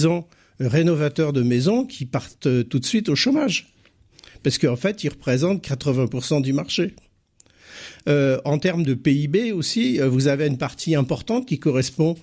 rénovateurs de maisons qui partent tout de suite au chômage. Parce qu'en fait, ils représentent 80% du marché. En termes de PIB aussi, vous avez une partie importante qui correspond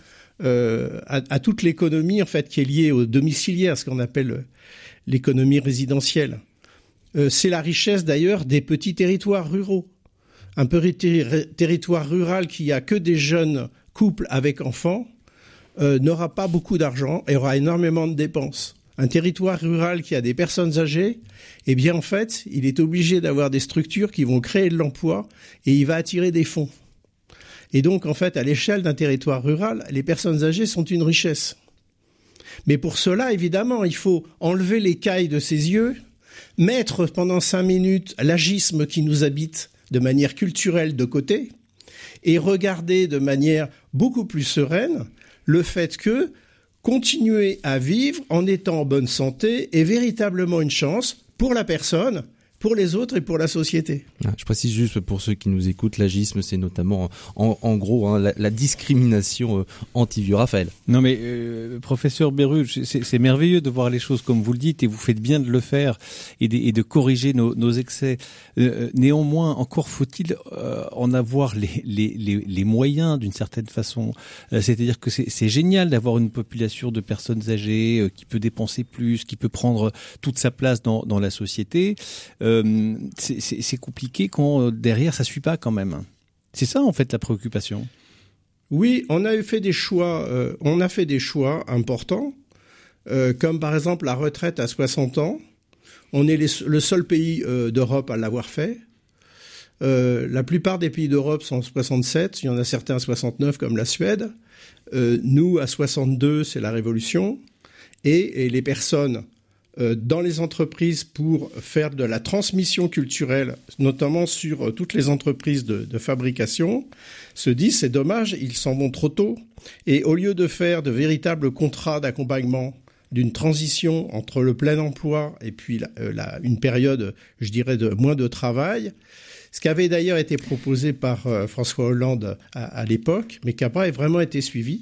à toute l'économie en fait qui est liée au domiciliaire, ce qu'on appelle l'économie résidentielle. C'est la richesse d'ailleurs des petits territoires ruraux. Un petit territoire rural qui a que des jeunes couples avec enfants n'aura pas beaucoup d'argent et aura énormément de dépenses. Un territoire rural qui a des personnes âgées, eh bien en fait, il est obligé d'avoir des structures qui vont créer de l'emploi et il va attirer des fonds. Et donc en fait, à l'échelle d'un territoire rural, les personnes âgées sont une richesse. Mais pour cela, évidemment, il faut enlever l'écaille de ses yeux, mettre pendant 5 minutes l'agisme qui nous habite de manière culturelle de côté et regarder de manière beaucoup plus sereine le fait que continuer à vivre en étant en bonne santé est véritablement une chance pour la personne, pour les autres et pour la société. Je précise juste pour ceux qui nous écoutent, l'agisme, c'est notamment en gros la discrimination anti-vieux. Raphaël. Non mais professeur Beru, c'est merveilleux de voir les choses comme vous le dites et vous faites bien de le faire et de corriger nos excès. Néanmoins, encore faut-il en avoir les moyens d'une certaine façon. C'est-à-dire que c'est génial d'avoir une population de personnes âgées qui peut dépenser plus, qui peut prendre toute sa place dans la société. C'est compliqué quand derrière ça suit pas quand même. C'est ça en fait la préoccupation. Oui, on a fait des choix importants, comme par exemple la retraite à 60 ans. On est le seul pays d'Europe à l'avoir fait. La plupart des pays d'Europe sont à 67, il y en a certains à 69 comme la Suède. Nous à 62, c'est la révolution. Et les personnes dans les entreprises pour faire de la transmission culturelle, notamment sur toutes les entreprises de fabrication, se disent c'est dommage, ils s'en vont trop tôt. Et au lieu de faire de véritables contrats d'accompagnement d'une transition entre le plein emploi et puis une période, je dirais, de moins de travail, ce qui avait d'ailleurs été proposé par François Hollande à l'époque, mais qui n'a pas vraiment été suivi,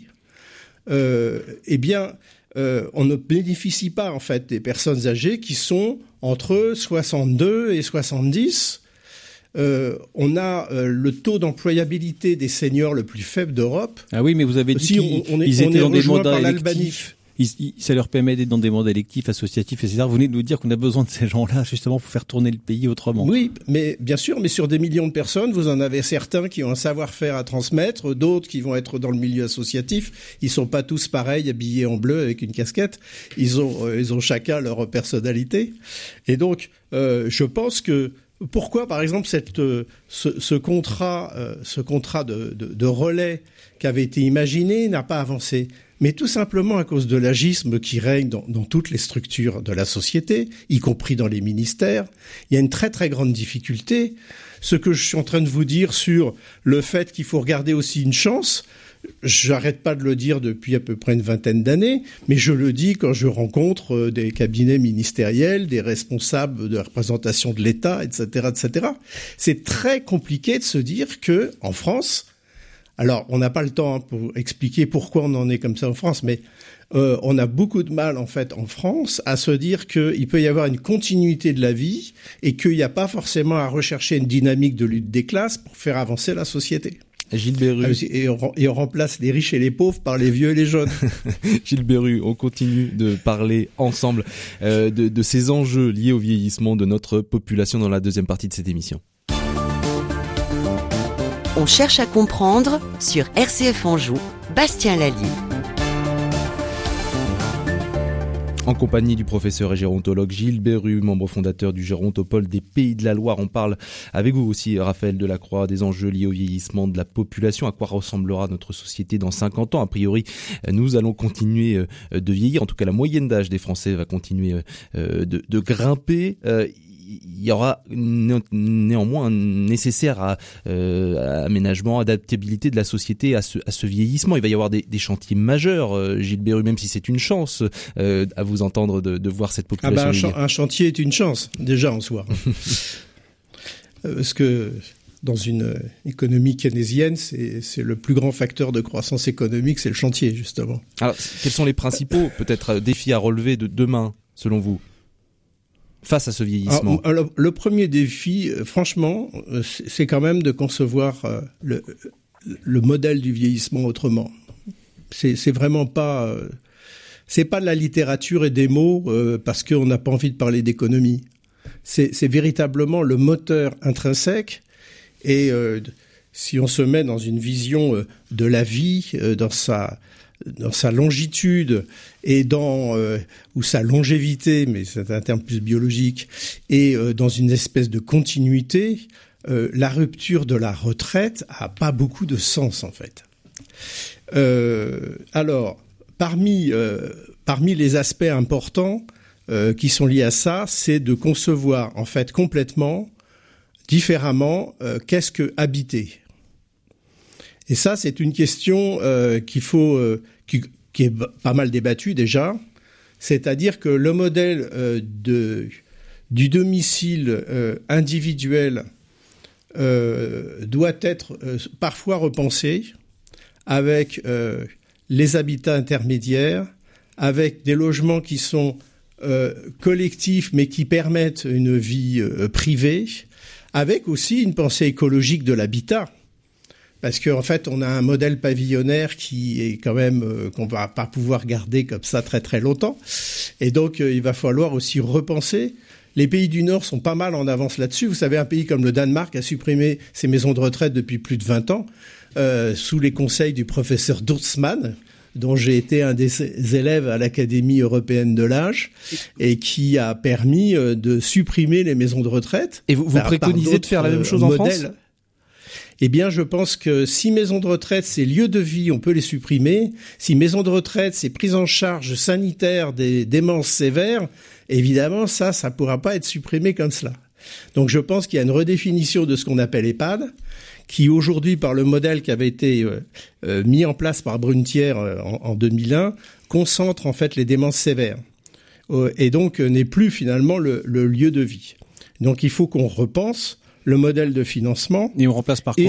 on ne bénéficie pas en fait des personnes âgées qui sont entre 62 et 70. On a le taux d'employabilité des seniors le plus faible d'Europe. Ah oui, mais vous avez dit qu'ils étaient dans des mandats électifs. Ça leur permet d'être dans des mandats électifs, associatifs, etc. Vous venez de nous dire qu'on a besoin de ces gens-là justement pour faire tourner le pays autrement. Oui, mais bien sûr, mais sur des millions de personnes, vous en avez certains qui ont un savoir-faire à transmettre, d'autres qui vont être dans le milieu associatif. Ils sont pas tous pareils, habillés en bleu avec une casquette. Ils ont chacun leur personnalité. Et donc, je pense que pourquoi, par exemple, ce contrat de relais qui avait été imaginé n'a pas avancé? Mais tout simplement à cause de l'agisme qui règne dans toutes les structures de la société, y compris dans les ministères. Il y a une très très grande difficulté. Ce que je suis en train de vous dire sur le fait qu'il faut regarder aussi une chance, j'arrête pas de le dire depuis à peu près une vingtaine d'années, mais je le dis quand je rencontre des cabinets ministériels, des responsables de la représentation de l'État, etc., etc. C'est très compliqué de se dire que en France, alors on n'a pas le temps pour expliquer pourquoi on en est comme ça en France, mais on a beaucoup de mal en fait en France à se dire qu'il peut y avoir une continuité de la vie et qu'il n'y a pas forcément à rechercher une dynamique de lutte des classes pour faire avancer la société. Gilles Beru. Et on remplace les riches et les pauvres par les vieux et les jeunes. Gilles Beru, on continue de parler ensemble de ces enjeux liés au vieillissement de notre population dans la deuxième partie de cette émission. On cherche à comprendre sur RCF Anjou, Bastien Lallier. En compagnie du professeur et gérontologue Gilles Beru, membre fondateur du Gérontopole des Pays de la Loire, on parle avec vous aussi, Raphaël Delacroix, des enjeux liés au vieillissement de la population. À quoi ressemblera notre société dans 50 ans? A priori, nous allons continuer de vieillir. En tout cas, la moyenne d'âge des Français va continuer de grimper. Il y aura néanmoins un nécessaire aménagement, adaptabilité de la société à ce vieillissement. Il va y avoir des chantiers majeurs, Gilles Beru, même si c'est une chance à vous entendre de voir cette population. Un chantier est une chance, déjà en soi. Parce que dans une économie keynésienne, c'est le plus grand facteur de croissance économique, c'est le chantier, justement. Alors, quels sont les principaux, peut-être, défis à relever de demain, selon vous, face à ce vieillissement? Alors, le premier défi, franchement, c'est quand même de concevoir le modèle du vieillissement autrement. C'est vraiment pas... c'est pas de la littérature et des mots parce qu'on n'a pas envie de parler d'économie. C'est véritablement le moteur intrinsèque. Et si on se met dans une vision de la vie, dans sa longitude et ou sa longévité, mais c'est un terme plus biologique, et dans une espèce de continuité, la rupture de la retraite a pas beaucoup de sens en fait. Alors, parmi les aspects importants qui sont liés à ça, c'est de concevoir en fait complètement différemment, qu'est-ce que habiter? Et ça, c'est une question qui est pas mal débattue déjà. C'est-à-dire que le modèle du domicile individuel doit être parfois repensé avec les habitats intermédiaires, avec des logements qui sont collectifs mais qui permettent une vie privée, avec aussi une pensée écologique de l'habitat. Parce qu'en fait, on a un modèle pavillonnaire qui est quand même qu'on va pas pouvoir garder comme ça très très longtemps. Et donc, il va falloir aussi repenser. Les pays du Nord sont pas mal en avance là-dessus. Vous savez, un pays comme le Danemark a supprimé ses maisons de retraite depuis plus de 20 ans, sous les conseils du professeur Duursman, dont j'ai été un des élèves à l'Académie européenne de l'âge, et qui a permis de supprimer les maisons de retraite. Et vous préconisez de faire la même chose en France ? Eh bien, je pense que si maisons de retraite, c'est lieux de vie, on peut les supprimer. Si maisons de retraite, c'est prise en charge sanitaire des démences sévères, évidemment, ça pourra pas être supprimé comme cela. Donc, je pense qu'il y a une redéfinition de ce qu'on appelle EHPAD, qui aujourd'hui, par le modèle qui avait été mis en place par Brunetière en 2001, concentre en fait les démences sévères. Et donc, n'est plus finalement le lieu de vie. Donc, il faut qu'on repense le modèle de financement. Et on remplace par quoi ?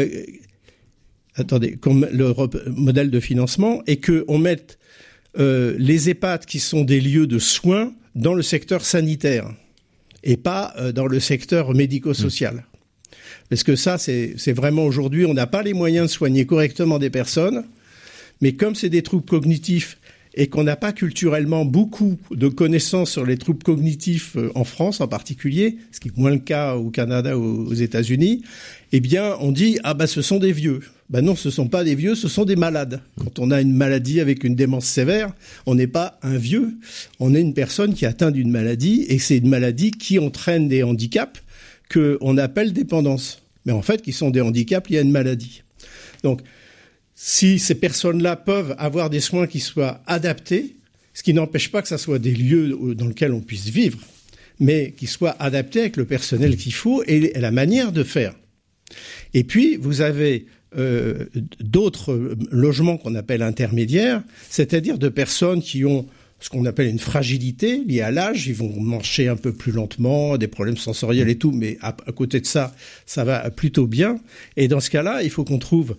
Le modèle de financement, et qu'on mette les EHPAD qui sont des lieux de soins dans le secteur sanitaire et pas dans le secteur médico-social. Parce que ça, c'est vraiment aujourd'hui, on n'a pas les moyens de soigner correctement des personnes, mais comme c'est des troubles cognitifs et qu'on n'a pas culturellement beaucoup de connaissances sur les troubles cognitifs en France en particulier, ce qui est moins le cas au Canada ou aux États-Unis, eh bien, on dit ce sont des vieux. Non, ce sont pas des vieux, ce sont des malades. Quand on a une maladie avec une démence sévère, on n'est pas un vieux, on est une personne qui est atteinte d'une maladie, et c'est une maladie qui entraîne des handicaps qu'on appelle dépendance, mais en fait qui sont des handicaps liés à une maladie. Donc, si ces personnes-là peuvent avoir des soins qui soient adaptés, ce qui n'empêche pas que ça soit des lieux dans lesquels on puisse vivre, mais qui soient adaptés avec le personnel qu'il faut et la manière de faire. Et puis, vous avez d'autres logements qu'on appelle intermédiaires, c'est-à-dire de personnes qui ont ce qu'on appelle une fragilité liée à l'âge. Ils vont marcher un peu plus lentement, des problèmes sensoriels et tout, mais à côté de ça, ça va plutôt bien. Et dans ce cas-là, il faut qu'on trouve,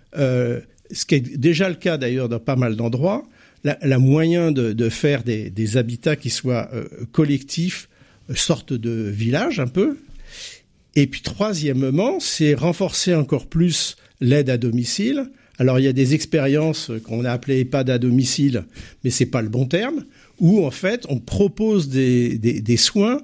ce qui est déjà le cas d'ailleurs dans pas mal d'endroits, la moyen de faire des habitats qui soient collectifs, sorte de village un peu. Et puis troisièmement, c'est renforcer encore plus l'aide à domicile. Alors, il y a des expériences qu'on a appelées EHPAD à domicile, mais c'est pas le bon terme, où en fait, on propose des soins,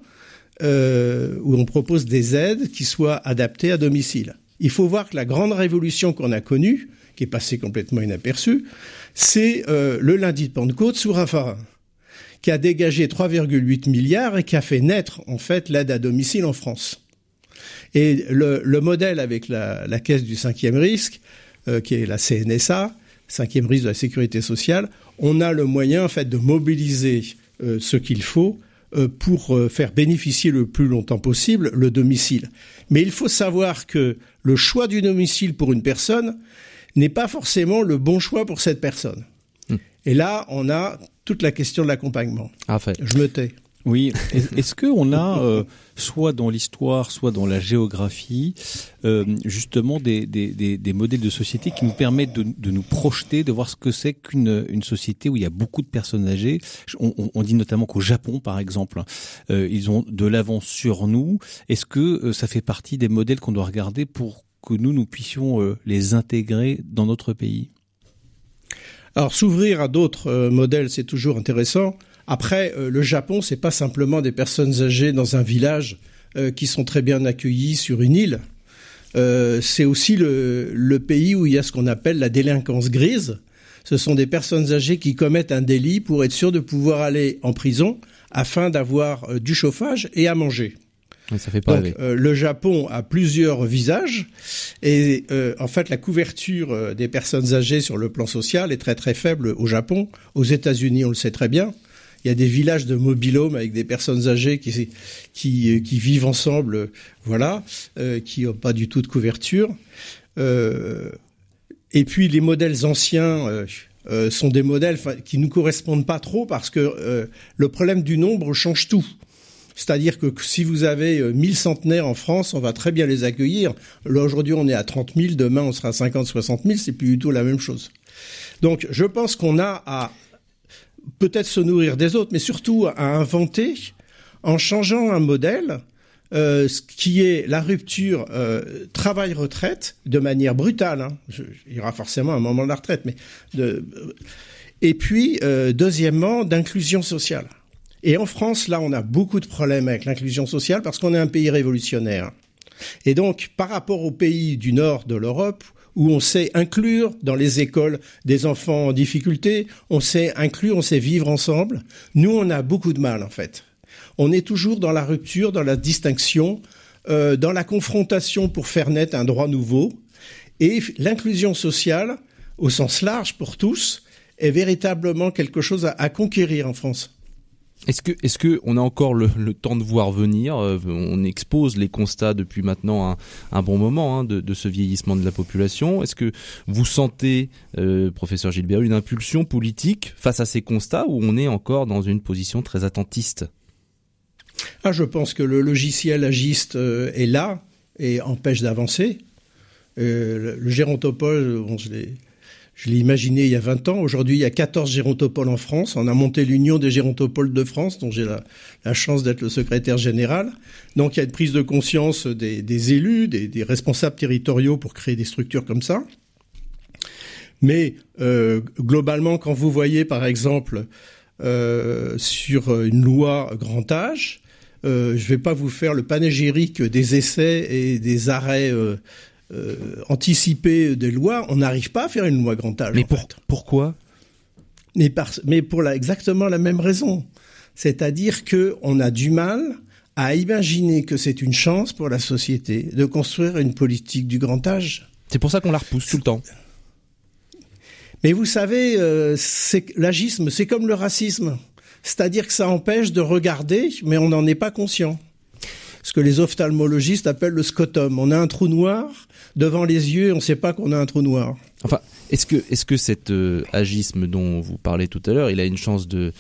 où on propose des aides qui soient adaptées à domicile. Il faut voir que la grande révolution qu'on a connue, qui est passée complètement inaperçue, c'est le lundi de Pentecôte sous Raffarin, qui a dégagé 3,8 milliards et qui a fait naître en fait l'aide à domicile en France. Et le modèle avec la caisse du 5e risque, qui est la CNSA, 5e risque de la sécurité sociale, on a le moyen en fait de mobiliser ce qu'il faut pour faire bénéficier le plus longtemps possible le domicile. Mais il faut savoir que le choix du domicile pour une personne n'est pas forcément le bon choix pour cette personne. Et là, on a toute la question de l'accompagnement. Ah, fait. Je me tais. Oui. Est-ce que on a soit dans l'histoire, soit dans la géographie, justement des modèles de société qui nous permettent de nous projeter, de voir ce que c'est qu'une société où il y a beaucoup de personnes âgées. On dit notamment qu'au Japon, par exemple, ils ont de l'avance sur nous. Est-ce que ça fait partie des modèles qu'on doit regarder pour que nous puissions les intégrer dans notre pays? Alors, s'ouvrir à d'autres modèles, c'est toujours intéressant. Après, le Japon, c'est pas simplement des personnes âgées dans un village qui sont très bien accueillies sur une île. C'est aussi le pays où il y a ce qu'on appelle la délinquance grise. Ce sont des personnes âgées qui commettent un délit pour être sûres de pouvoir aller en prison afin d'avoir du chauffage et à manger. Oui, ça fait pas rêver. Le Japon a plusieurs visages et en fait la couverture des personnes âgées sur le plan social est très très faible au Japon. Aux États-Unis, on le sait très bien. Il y a des villages de mobil-home avec des personnes âgées qui vivent ensemble, voilà, qui n'ont pas du tout de couverture. Et puis les modèles anciens sont des modèles qui nous correspondent pas trop parce que le problème du nombre change tout. C'est-à-dire que si vous avez 1000 centenaires en France, on va très bien les accueillir. Là, aujourd'hui, on est à 30 000, demain, on sera à 50, 60 000, c'est plus du tout la même chose. Donc, je pense qu'on a à peut-être se nourrir des autres, mais surtout à inventer, en changeant un modèle, ce qui est la rupture travail-retraite, de manière brutale. Hein. Il y aura forcément un moment de la retraite, mais et puis, deuxièmement, d'inclusion sociale. Et en France, là, on a beaucoup de problèmes avec l'inclusion sociale parce qu'on est un pays révolutionnaire. Et donc, par rapport aux pays du nord de l'Europe, où on sait inclure dans les écoles des enfants en difficulté, on sait inclure, on sait vivre ensemble, nous, on a beaucoup de mal, en fait. On est toujours dans la rupture, dans la distinction, dans la confrontation pour faire naître un droit nouveau. Et l'inclusion sociale, au sens large pour tous, est véritablement quelque chose à conquérir en France. Est-ce que on a encore le temps de voir venir? On expose les constats depuis maintenant un bon moment de ce vieillissement de la population. Est-ce que vous sentez, professeur Gilles Berru, une impulsion politique face à ces constats ou on est encore dans une position très attentiste? Je pense que le logiciel agiste est là et empêche d'avancer. Le gérontopole, je l'ai imaginé il y a 20 ans. Aujourd'hui, il y a 14 gérontopoles en France. On a monté l'Union des gérontopoles de France, dont j'ai la chance d'être le secrétaire général. Donc, il y a une prise de conscience des élus, des responsables territoriaux pour créer des structures comme ça. Mais globalement, quand vous voyez, par exemple, sur une loi grand âge, je vais pas vous faire le panégyrique des essais et des arrêts anticiper des lois, on n'arrive pas à faire une loi grand âge. Mais pourquoi ? Mais pour exactement la même raison. C'est-à-dire que on a du mal à imaginer que c'est une chance pour la société de construire une politique du grand âge. C'est pour ça qu'on la repousse tout le temps. Mais vous savez, l'agisme, c'est comme le racisme. C'est-à-dire que ça empêche de regarder, mais on n'en est pas conscient. Ce que les ophtalmologistes appellent le scotum. On a un trou noir devant les yeux et on ne sait pas qu'on a un trou noir. Enfin, est-ce que cet agisme dont vous parlez tout à l'heure, il a une chance de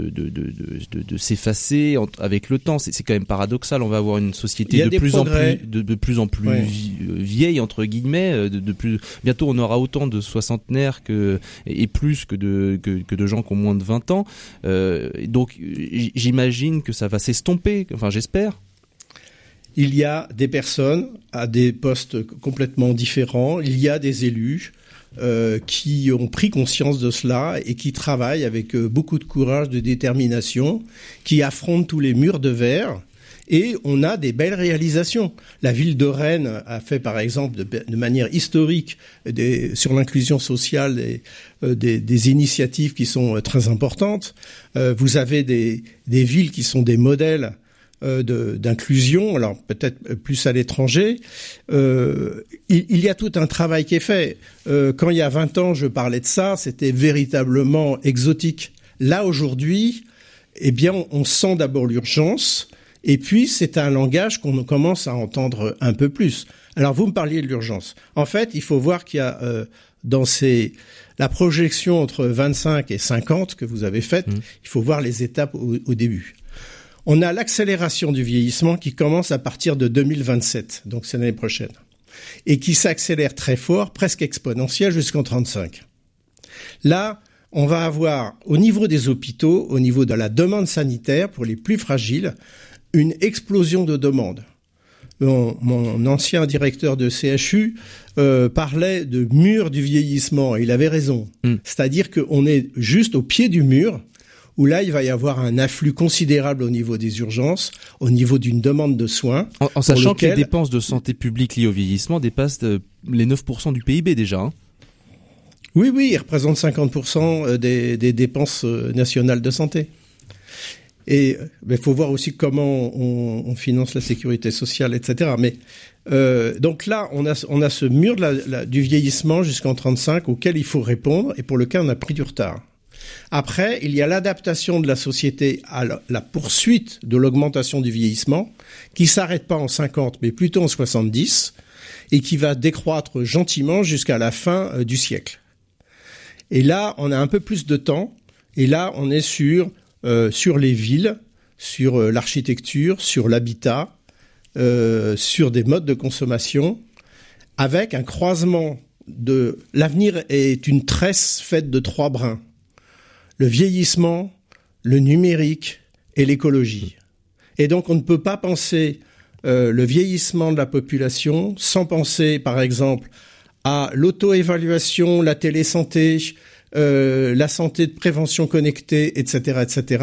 s'effacer avec le temps? C'est quand même paradoxal. On va avoir une société de plus en plus vieille, entre guillemets. Bientôt, on aura autant de soixantenaires et plus que de gens qui ont moins de 20 ans. Donc, j'imagine que ça va s'estomper. Enfin, j'espère. Il y a des personnes à des postes complètement différents. Il y a des élus qui ont pris conscience de cela et qui travaillent avec beaucoup de courage, de détermination, qui affrontent tous les murs de verre. Et on a des belles réalisations. La ville de Rennes a fait, par exemple, de manière historique, sur l'inclusion sociale, des initiatives qui sont très importantes. Vous avez des villes qui sont des modèles d'inclusion, alors peut-être plus à l'étranger. Il y a tout un travail qui est fait. Quand il y a 20 ans, je parlais de ça, c'était véritablement exotique. Là, aujourd'hui, eh bien, on sent d'abord l'urgence, et puis c'est un langage qu'on commence à entendre un peu plus. Alors, vous me parliez de l'urgence. En fait, il faut voir qu'il y a la projection entre 25 et 50 que vous avez faite, il faut voir les étapes au début. On a l'accélération du vieillissement qui commence à partir de 2027, donc c'est l'année prochaine, et qui s'accélère très fort, presque exponentiel jusqu'en 35. Là, on va avoir, au niveau des hôpitaux, au niveau de la demande sanitaire pour les plus fragiles, une explosion de demandes. Mon ancien directeur de CHU parlait de mur du vieillissement, et il avait raison. C'est-à-dire qu'on est juste au pied du mur, où là, il va y avoir un afflux considérable au niveau des urgences, au niveau d'une demande de soins. En sachant que les dépenses de santé publique liées au vieillissement dépassent les 9% du PIB déjà, hein. Oui, ils représentent 50% des dépenses nationales de santé. Et il faut voir aussi comment on finance la sécurité sociale, etc. Mais donc là, on a ce mur du vieillissement jusqu'en 35 auquel il faut répondre et pour lequel on a pris du retard. Après, il y a l'adaptation de la société à la poursuite de l'augmentation du vieillissement qui s'arrête pas en 50 mais plutôt en 70 et qui va décroître gentiment jusqu'à la fin du siècle. Et là, on a un peu plus de temps et là, on est sur les villes, sur l'architecture, sur l'habitat, sur des modes de consommation, avec un croisement de... L'avenir est une tresse faite de 3 brins. Le vieillissement, le numérique et l'écologie. Et donc, on ne peut pas penser le vieillissement de la population sans penser, par exemple, à l'auto-évaluation, la télésanté, la santé de prévention connectée, etc., etc.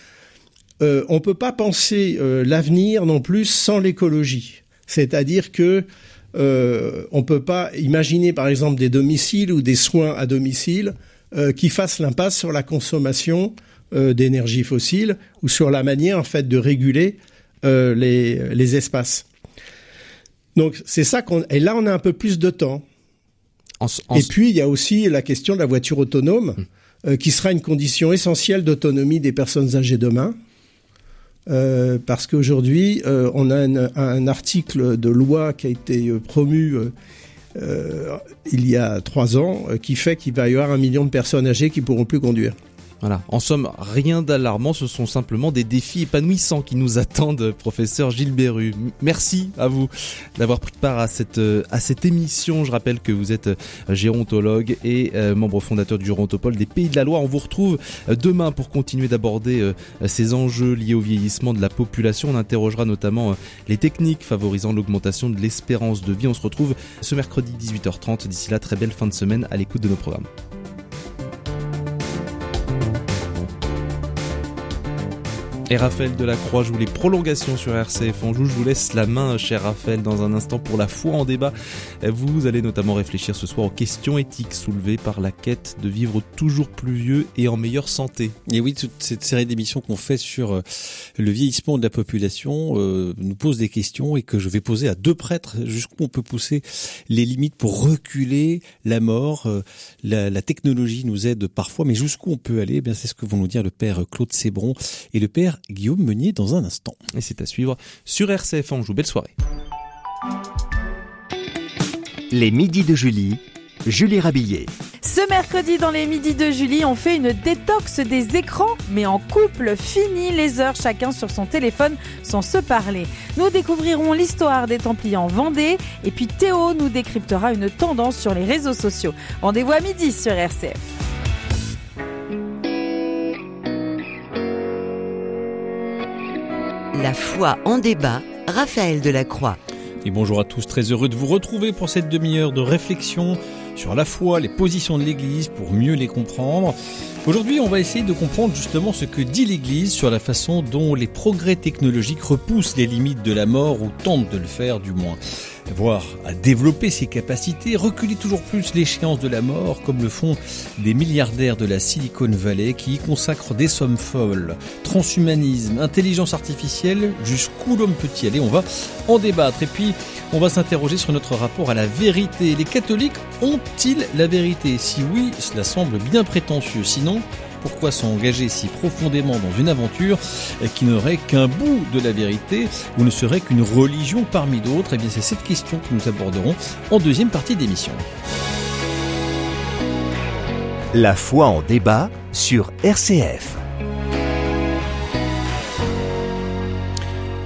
On peut pas penser l'avenir non plus sans l'écologie. C'est-à-dire que on peut pas imaginer, par exemple, des domiciles ou des soins à domicile qui fassent l'impasse sur la consommation d'énergie fossile ou sur la manière, en fait, de réguler les espaces. Donc, c'est ça et là, on a un peu plus de temps. Et puis, il y a aussi la question de la voiture autonome, qui sera une condition essentielle d'autonomie des personnes âgées demain. Parce qu'aujourd'hui, on a un article de loi qui a été promu il y a 3 ans, qui fait qu'il va y avoir 1 million de personnes âgées qui pourront plus conduire. Voilà. En somme, rien d'alarmant, ce sont simplement des défis épanouissants qui nous attendent, professeur Gilles Berru. Merci à vous d'avoir pris part à cette émission. Je rappelle que vous êtes gérontologue et membre fondateur du Gérontopole des Pays de la Loire. On vous retrouve demain pour continuer d'aborder ces enjeux liés au vieillissement de la population. On interrogera notamment les techniques favorisant l'augmentation de l'espérance de vie. On se retrouve ce mercredi 18h30. D'ici là, très belle fin de semaine à l'écoute de nos programmes. Et Raphaël Delacroix joue les prolongations sur RCF Anjou. Je vous laisse la main, cher Raphaël, dans un instant pour la foi en débat. Vous allez notamment réfléchir ce soir aux questions éthiques soulevées par la quête de vivre toujours plus vieux et en meilleure santé. Et oui, toute cette série d'émissions qu'on fait sur le vieillissement de la population nous pose des questions et que je vais poser à 2 prêtres. Jusqu'où on peut pousser les limites pour reculer la mort. La technologie nous aide parfois, mais jusqu'où on peut aller, c'est ce que vont nous dire le père Claude Sébron et le père Guillaume Meunier dans un instant. Et c'est à suivre sur RCF Anjou. Belle soirée. Les midis de Julie, Julie Rabillet. Ce mercredi dans les midis de Julie, on fait une détox des écrans, mais en couple. Fini les heures chacun sur son téléphone sans se parler. Nous découvrirons l'histoire des Templiers en Vendée et puis Théo nous décryptera une tendance sur les réseaux sociaux. Rendez-vous à midi sur RCF. La foi en débat, Raphaël Delacroix. Et bonjour à tous, très heureux de vous retrouver pour cette demi-heure de réflexion sur la foi, les positions de l'Église pour mieux les comprendre. Aujourd'hui, on va essayer de comprendre justement ce que dit l'Église sur la façon dont les progrès technologiques repoussent les limites de la mort ou tentent de le faire du moins. Voire à développer ses capacités, reculer toujours plus l'échéance de la mort comme le font des milliardaires de la Silicon Valley qui y consacrent des sommes folles. Transhumanisme, intelligence artificielle, jusqu'où l'homme peut-y aller, on va en débattre. Et puis, on va s'interroger sur notre rapport à la vérité. Les catholiques ont-ils la vérité ? Si oui, cela semble bien prétentieux. Sinon, pourquoi s'engager si profondément dans une aventure qui n'aurait qu'un bout de la vérité ou ne serait qu'une religion parmi d'autres ? Eh bien, c'est cette question que nous aborderons en deuxième partie d'émission. La foi en débat sur RCF.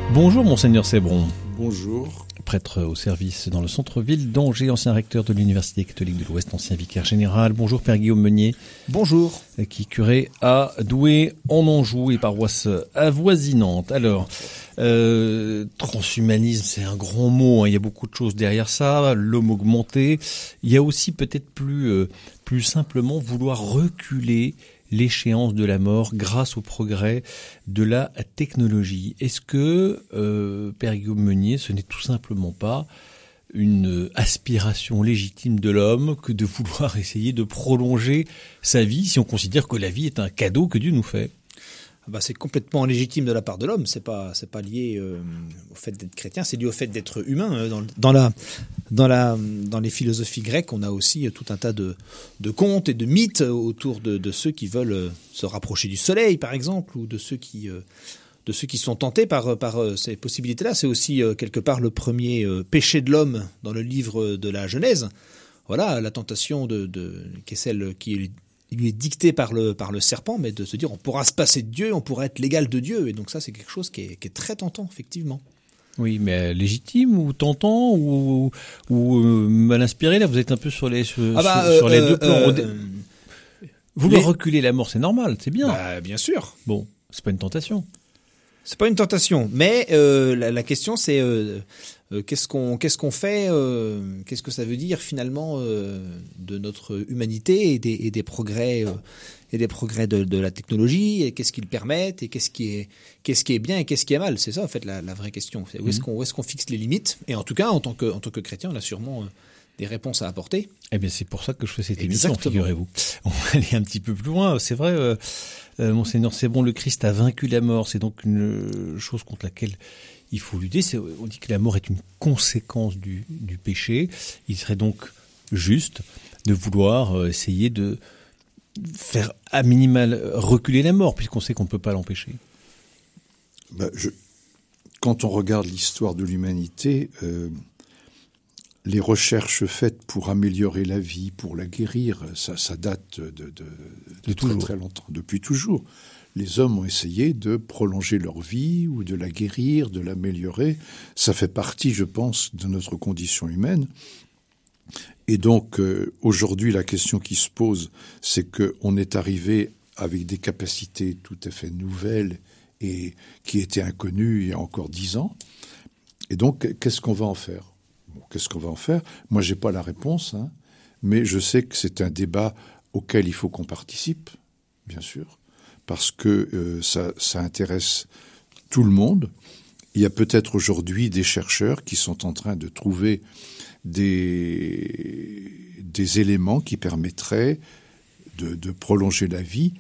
Bonjour Monseigneur Sébron. Bonjour. Prêtre au service dans le centre-ville d'Angers, ancien recteur de l'Université catholique de l'Ouest, ancien vicaire général. Bonjour Père Guillaume Meunier. Bonjour. Qui est curé à Douai en Anjou et paroisse avoisinante. Alors, transhumanisme, c'est un grand mot, hein. Il y a beaucoup de choses derrière ça, l'homme augmenté. Il y a aussi peut-être plus simplement vouloir reculer l'échéance de la mort grâce au progrès de la technologie. Est-ce que, Père Guillaume Meunier, ce n'est tout simplement pas une aspiration légitime de l'homme que de vouloir essayer de prolonger sa vie si on considère que la vie est un cadeau que Dieu nous fait? C'est complètement légitime de la part de l'homme. C'est pas lié au fait d'être chrétien, c'est lié au fait d'être humain. Dans les philosophies grecques, on a aussi tout un tas de contes et de mythes autour de ceux qui veulent se rapprocher du soleil, par exemple, ou de ceux qui sont tentés par ces possibilités-là. C'est aussi quelque part le premier péché de l'homme dans le livre de la Genèse. Voilà, la tentation qui est celle qui lui est dictée par le serpent, mais de se dire on pourra se passer de Dieu, on pourra être l'égal de Dieu. Et donc ça, c'est quelque chose qui est très tentant, effectivement. Oui, mais légitime ou tentant ou mal inspiré, là, vous êtes un peu sur les deux plans. Vouloir reculer la mort, c'est normal, c'est bien. Bien sûr. Bon, c'est pas une tentation. C'est pas une tentation, mais la question c'est qu'est-ce qu'on fait, qu'est-ce que ça veut dire finalement de notre humanité et des progrès de la technologie, et qu'est-ce qu'ils permettent, et qu'est-ce qui est bien et qu'est-ce qui est mal. C'est ça en fait la vraie question. Où est-ce qu'on fixe les limites? Et en tout cas, en tant que chrétien, on a sûrement des réponses à apporter. Eh bien, c'est pour ça que je fais cette émission, figurez-vous. On va aller un petit peu plus loin. C'est vrai, Monseigneur Sébron, le Christ a vaincu la mort. C'est donc une chose contre laquelle il faut lutter. On dit que la mort est une conséquence du péché. Il serait donc juste de vouloir essayer de faire à minimal reculer la mort, puisqu'on sait qu'on ne peut pas l'empêcher. Quand on regarde l'histoire de l'humanité, les recherches faites pour améliorer la vie, pour la guérir, ça date de très très longtemps, depuis toujours. Les hommes ont essayé de prolonger leur vie ou de la guérir, de l'améliorer. Ça fait partie, je pense, de notre condition humaine. Et donc, aujourd'hui, la question qui se pose, c'est qu'on est arrivé avec des capacités tout à fait nouvelles et qui étaient inconnues il y a encore 10 ans. Et donc, qu'est-ce qu'on va en faire ? Qu'est-ce qu'on va en faire ? Moi, j'ai pas la réponse, mais je sais que c'est un débat auquel il faut qu'on participe, bien sûr, parce que ça intéresse tout le monde. Il y a peut-être aujourd'hui des chercheurs qui sont en train de trouver des éléments qui permettraient de prolonger la vie,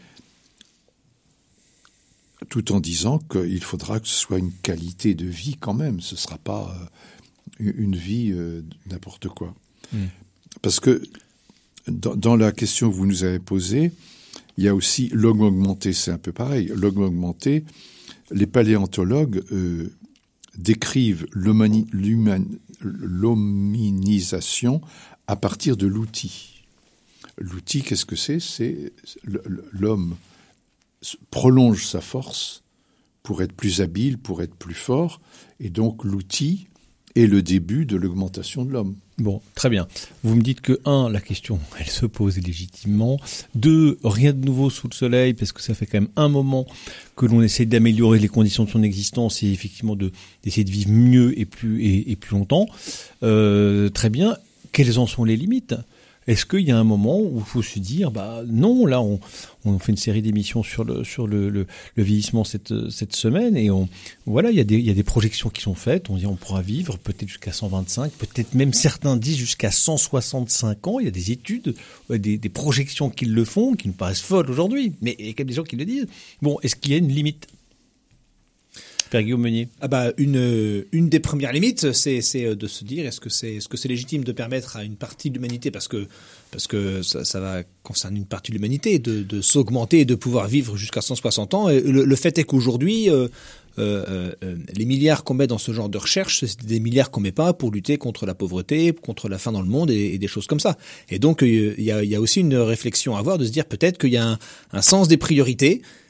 tout en disant qu'il faudra que ce soit une qualité de vie quand même. Ce ne sera pas une vie n'importe quoi. Parce que dans la question que vous nous avez posée, il y a aussi l'homme augmenté, c'est un peu pareil. L'homme augmenté, les paléontologues décrivent l'hominisation à partir de l'outil. L'outil, qu'est-ce que c'est ? C'est l'homme prolonge sa force pour être plus habile, pour être plus fort, et donc l'outil est le début de l'augmentation de l'homme. Bon, très bien. Vous me dites que, 1, la question, elle se pose légitimement. 2, rien de nouveau sous le soleil, parce que ça fait quand même un moment que l'on essaie d'améliorer les conditions de son existence et effectivement d'essayer de vivre mieux et plus longtemps. Très bien. Quelles en sont les limites ? Est-ce qu'il y a un moment où il faut se dire, non, là, on fait une série d'émissions sur le vieillissement cette semaine et il y a des projections qui sont faites. On dit on pourra vivre peut-être jusqu'à 125, peut-être même certains disent jusqu'à 165 ans. Il y a des études, des projections qui le font, qui nous paraissent folles aujourd'hui, mais il y a quand même des gens qui le disent. Bon, est-ce qu'il y a une limite ? Père Guillaume Meunier. Une des premières limites, c'est de se dire est-ce que c'est légitime de permettre à une partie de l'humanité, parce que ça va concerner une partie de l'humanité, de s'augmenter et de pouvoir vivre jusqu'à 160 ans. Et le fait est qu'aujourd'hui, les milliards qu'on met dans ce genre de recherche, c'est des milliards qu'on met pas pour lutter contre la pauvreté, contre la faim dans le monde et des choses comme ça. Et donc il y a aussi une réflexion à avoir, de se dire peut-être qu'il y a un sens des priorités.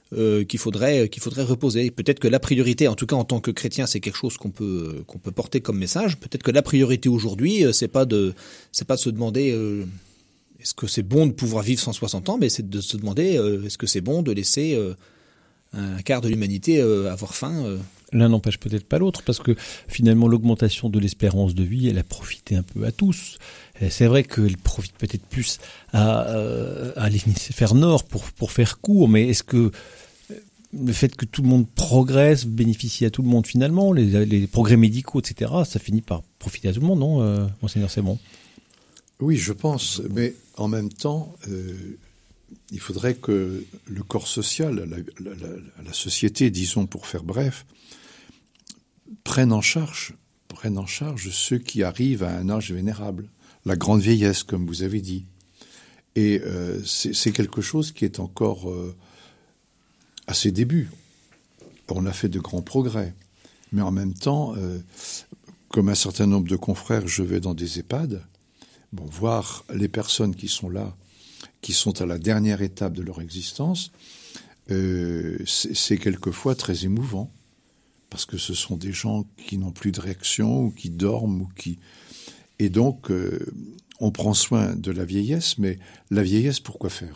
qu'il faudrait reposer. Peut-être que la priorité, en tout cas en tant que chrétien, c'est quelque chose qu'on peut porter comme message. Peut-être que la priorité aujourd'hui, c'est pas de se demander est-ce que c'est bon de pouvoir vivre 160 ans, mais c'est de se demander est-ce que c'est bon de laisser un quart de l'humanité avoir faim. L'un n'empêche peut-être pas l'autre, parce que finalement l'augmentation de l'espérance de vie, elle a profité un peu à tous. C'est vrai qu'elle profite peut-être plus à l'hémisphère nord pour faire court, mais est-ce que le fait que tout le monde progresse bénéficie à tout le monde finalement, les progrès médicaux, etc., ça finit par profiter à tout le monde, non, Monseigneur Sebron ? Oui, je pense, mais en même temps, il faudrait que le corps social, la société, disons pour faire bref, prennent en charge ceux qui arrivent à un âge vénérable, la grande vieillesse, comme vous avez dit. Et c'est quelque chose qui est encore à ses débuts. On a fait de grands progrès. Mais en même temps, comme un certain nombre de confrères, je vais dans des EHPAD, voir les personnes qui sont là, qui sont à la dernière étape de leur existence, c'est quelquefois très émouvant. Parce que ce sont des gens qui n'ont plus de réaction, ou qui dorment, Et donc, on prend soin de la vieillesse, mais la vieillesse, pourquoi faire ?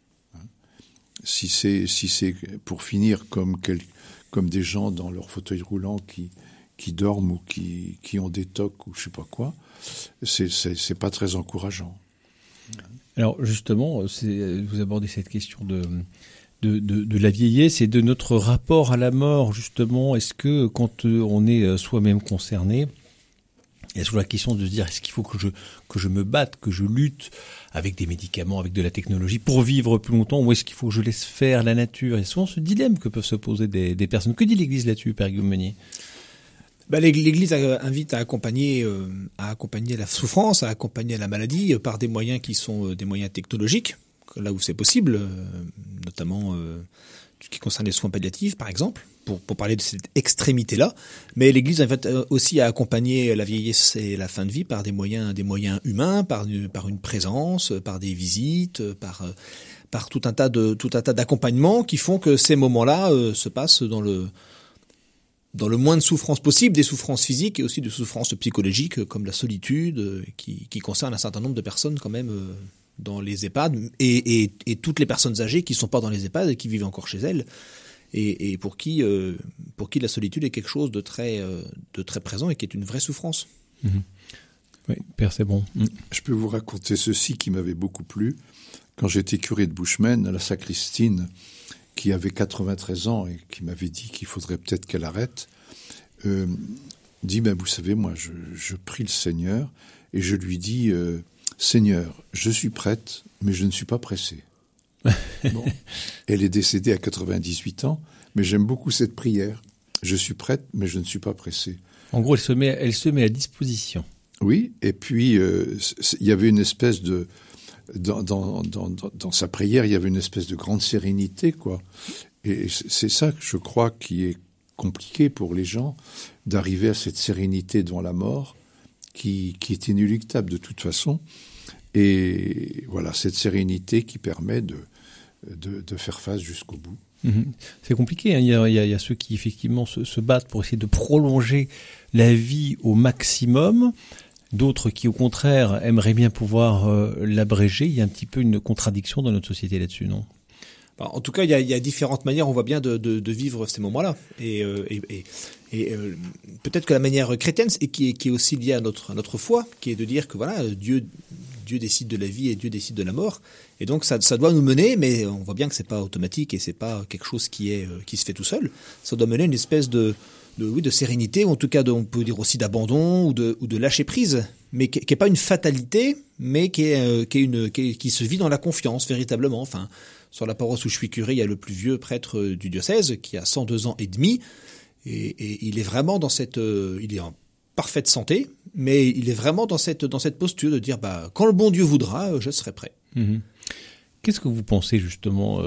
Si c'est pour finir comme des gens dans leur fauteuil roulant qui dorment ou qui ont des tocs ou je sais pas quoi, c'est pas très encourageant. Alors justement, vous abordez cette question de la vieillesse et de notre rapport à la mort, justement. Est-ce que quand on est soi-même concerné, il y a toujours la question de se dire est-ce qu'il faut que je me batte, que je lutte avec des médicaments, avec de la technologie pour vivre plus longtemps, ou est-ce qu'il faut que je laisse faire la nature ? Il y a souvent ce dilemme que peuvent se poser des personnes. Que dit l'Église là-dessus, Père Guillaume Meunier ? L'Église invite à accompagner la souffrance, à accompagner la maladie par des moyens qui sont des moyens technologiques, là où c'est possible, notamment tout ce qui concerne les soins palliatifs, par exemple, pour parler de cette extrémité-là. Mais l'Église invite aussi à accompagner la vieillesse et la fin de vie par des moyens humains, par une présence, par des visites, par tout un tas d'accompagnements qui font que ces moments-là se passent dans le moins de souffrances possible, des souffrances physiques et aussi de souffrances psychologiques comme la solitude qui concerne un certain nombre de personnes quand même dans les EHPAD et toutes les personnes âgées qui ne sont pas dans les EHPAD et qui vivent encore chez elles et pour qui la solitude est quelque chose de très présent et qui est une vraie souffrance. Mmh. Oui, Père, c'est bon. Mmh. Je peux vous raconter ceci qui m'avait beaucoup plu. Quand j'étais curé de Buchmen, à la sacristine, qui avait 93 ans et qui m'avait dit qu'il faudrait peut-être qu'elle arrête, dit, vous savez, moi, je prie le Seigneur et je lui dis, Seigneur, je suis prête, mais je ne suis pas pressée. Bon. Elle est décédée à 98 ans, mais j'aime beaucoup cette prière. Je suis prête, mais je ne suis pas pressée. En gros, elle se met à disposition. Oui, et puis il y avait une espèce de... Dans sa prière, il y avait une espèce de grande sérénité, quoi. Et c'est ça que je crois qui est compliqué pour les gens, d'arriver à cette sérénité devant la mort, qui est inéluctable de toute façon. Et voilà, cette sérénité qui permet de faire face jusqu'au bout. Mmh. C'est compliqué, hein. Il y a ceux qui effectivement se battent pour essayer de prolonger la vie au maximum. D'autres qui, au contraire, aimeraient bien pouvoir l'abréger. Il y a un petit peu une contradiction dans notre société là-dessus, non ? En tout cas, il y a différentes manières, on voit bien, de vivre ces moments-là. Et peut-être que la manière chrétienne, et qui est aussi liée à notre foi, qui est de dire que voilà, Dieu décide de la vie et Dieu décide de la mort. Et donc, ça doit nous mener, mais on voit bien que c'est pas automatique et c'est pas quelque chose qui se fait tout seul. Ça doit mener une espèce de sérénité, ou en tout cas, on peut dire aussi d'abandon ou de lâcher prise, mais qui est pas une fatalité, mais qui se vit dans la confiance véritablement. Enfin, sur la paroisse où je suis curé, il y a le plus vieux prêtre du diocèse qui a 102 ans et demi, et il est vraiment il est en parfaite santé, mais il est vraiment dans cette posture de dire quand le bon Dieu voudra, je serai prêt. Mmh. Qu'est-ce que vous pensez justement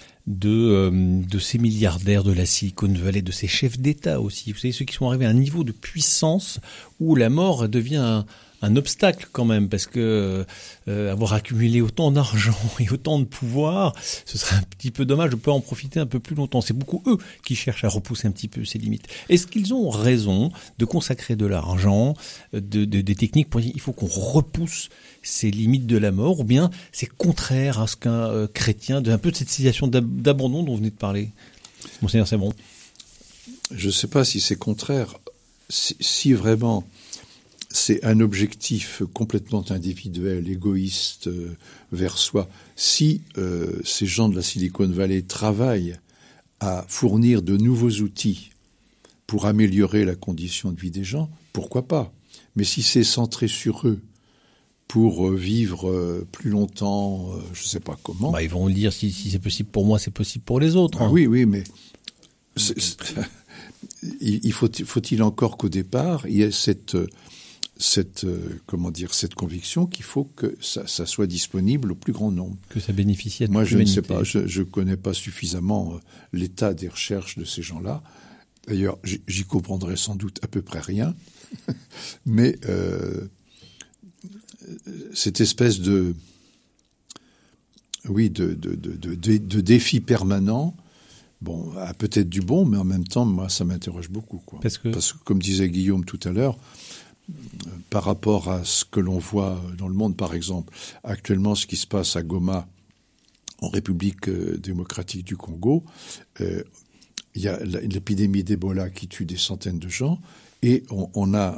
de ces milliardaires de la Silicon Valley, de ces chefs d'État aussi, vous savez, ceux qui sont arrivés à un niveau de puissance où la mort devient un obstacle quand même, parce que avoir accumulé autant d'argent et autant de pouvoir, ce serait un petit peu dommage de pas en profiter un peu plus longtemps. C'est beaucoup eux qui cherchent à repousser un petit peu ces limites. Est-ce qu'ils ont raison de consacrer de l'argent, des techniques pour dire il faut qu'on repousse ces limites de la mort, ou bien c'est contraire à ce qu'un chrétien, un peu de cette situation d'abandon dont vous venez de parler, Monseigneur Sabron? Je ne sais pas si c'est contraire. Si vraiment c'est un objectif complètement individuel, égoïste vers soi, si ces gens de la Silicon Valley travaillent à fournir de nouveaux outils pour améliorer la condition de vie des gens, pourquoi pas? Mais si c'est centré sur eux pour vivre plus longtemps, je ne sais pas comment... Ils vont dire si c'est possible pour moi, c'est possible pour les autres. Hein. Oui, mais... Faut-il encore qu'au départ, il y ait cette conviction qu'il faut que ça soit disponible au plus grand nombre. Que ça bénéficie à toute l'humanité. Moi, je ne sais pas, je connais pas suffisamment l'état des recherches de ces gens-là. D'ailleurs, j'y comprendrai sans doute à peu près rien. Mais cette espèce de défi permanent, a peut-être du bon, mais en même temps, moi, ça m'interroge beaucoup, quoi. Parce que, comme disait Guillaume tout à l'heure, par rapport à ce que l'on voit dans le monde, par exemple, actuellement, ce qui se passe à Goma, en République démocratique du Congo, il y a l'épidémie d'Ebola qui tue des centaines de gens, et on a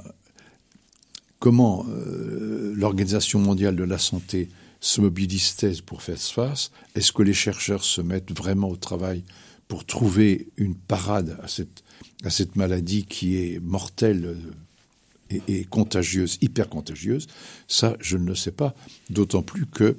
comment l'Organisation mondiale de la santé se mobilise-t-elle pour faire face? Est-ce que les chercheurs se mettent vraiment au travail pour trouver une parade à cette maladie qui est mortelle et contagieuse, hyper contagieuse? Ça, je ne le sais pas. D'autant plus que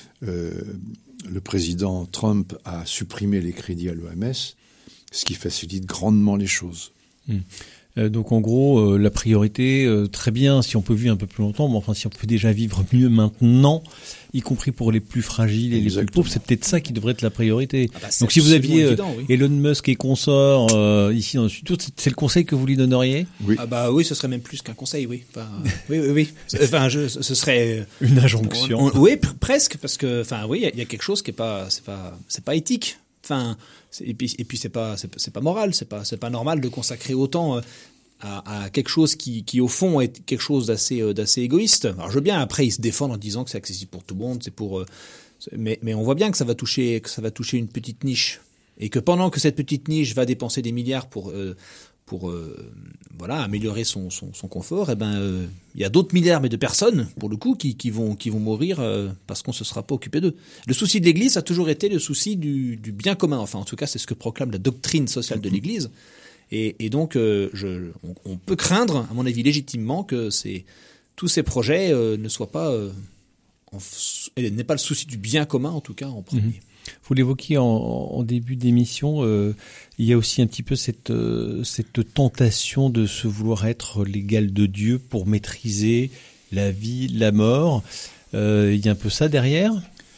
le président Trump a supprimé les crédits à l'OMS, ce qui facilite grandement les choses. Donc en gros, la priorité, très bien si on peut vivre un peu plus longtemps, mais enfin si on peut déjà vivre mieux maintenant, y compris pour les plus fragiles et les plus pauvres, c'est peut-être ça qui devrait être la priorité. Donc si vous aviez évident, oui. Elon Musk et consorts ici dans le sud, c'est le conseil que vous lui donneriez? Oui. Oui, ce serait même plus qu'un conseil, oui. Enfin, oui. Enfin, ce serait une injonction. Oui, presque, parce que, enfin, oui, il y a quelque chose qui c'est pas éthique. Enfin, et puis c'est pas moral, c'est pas normal de consacrer autant à quelque chose qui au fond est quelque chose d'assez égoïste. Alors je veux bien après ils se défendent en disant que c'est accessible pour tout le monde, mais on voit bien que ça va toucher une petite niche, et que pendant que cette petite niche va dépenser des milliards pour améliorer son confort, il y a d'autres milliards mais de personnes pour le coup qui vont mourir parce qu'on se sera pas occupé d'eux. Le souci de l'Église a toujours été le souci du bien commun. Enfin, en tout cas, c'est ce que proclame la doctrine sociale de l'Église. Et donc, on peut craindre, à mon avis légitimement, que tous ces projets ne soient pas, n'aient pas le souci du bien commun, en tout cas en premier. Vous l'évoquiez en début d'émission, il y a aussi un petit peu cette tentation de se vouloir être l'égal de Dieu pour maîtriser la vie, la mort. Il y a un peu ça derrière?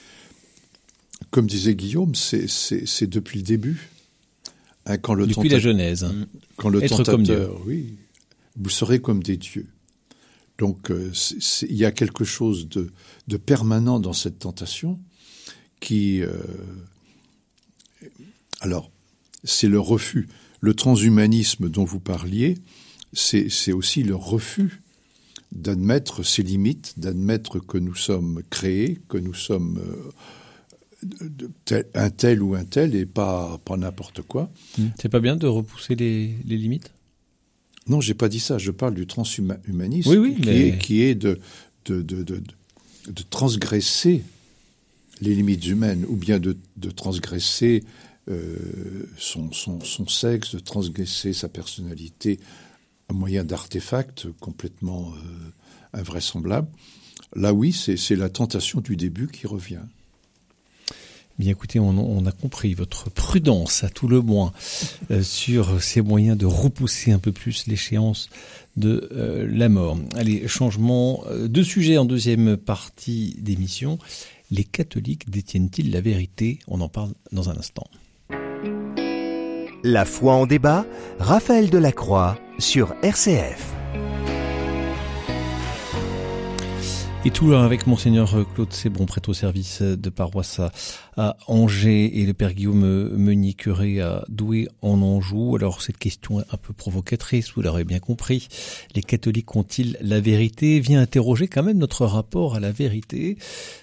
Comme disait Guillaume, c'est depuis le début. Depuis la Genèse. Quand le être comme Dieu. Oui, vous serez comme des dieux. Donc il y a quelque chose de permanent dans cette tentation qui... alors, c'est le refus. Le transhumanisme dont vous parliez, c'est aussi le refus d'admettre ses limites, d'admettre que nous sommes créés, que nous sommes... un tel ou un tel et pas n'importe quoi. C'est pas bien de repousser les limites? Non, j'ai pas dit ça. Je parle du transhumanisme qui est de transgresser les limites humaines, ou bien de transgresser son sexe, de transgresser sa personnalité à moyen d'artefacts complètement invraisemblables. Là, oui, c'est la tentation du début qui revient. Bien écoutez, on a compris votre prudence à tout le moins sur ces moyens de repousser un peu plus l'échéance de la mort. Allez, changement de sujet en deuxième partie d'émission. Les catholiques détiennent-ils la vérité? On en parle dans un instant. La foi en débat, Raphaël Delacroix sur RCF. Et tout avec Monseigneur Claude Sébron, prêtre au service de paroisse à Angers, et le Père Guillaume Meunier, curé à Douai en Anjou. Alors cette question est un peu provocatrice, vous l'aurez bien compris. Les catholiques ont-ils la vérité? Vient interroger quand même notre rapport à la vérité,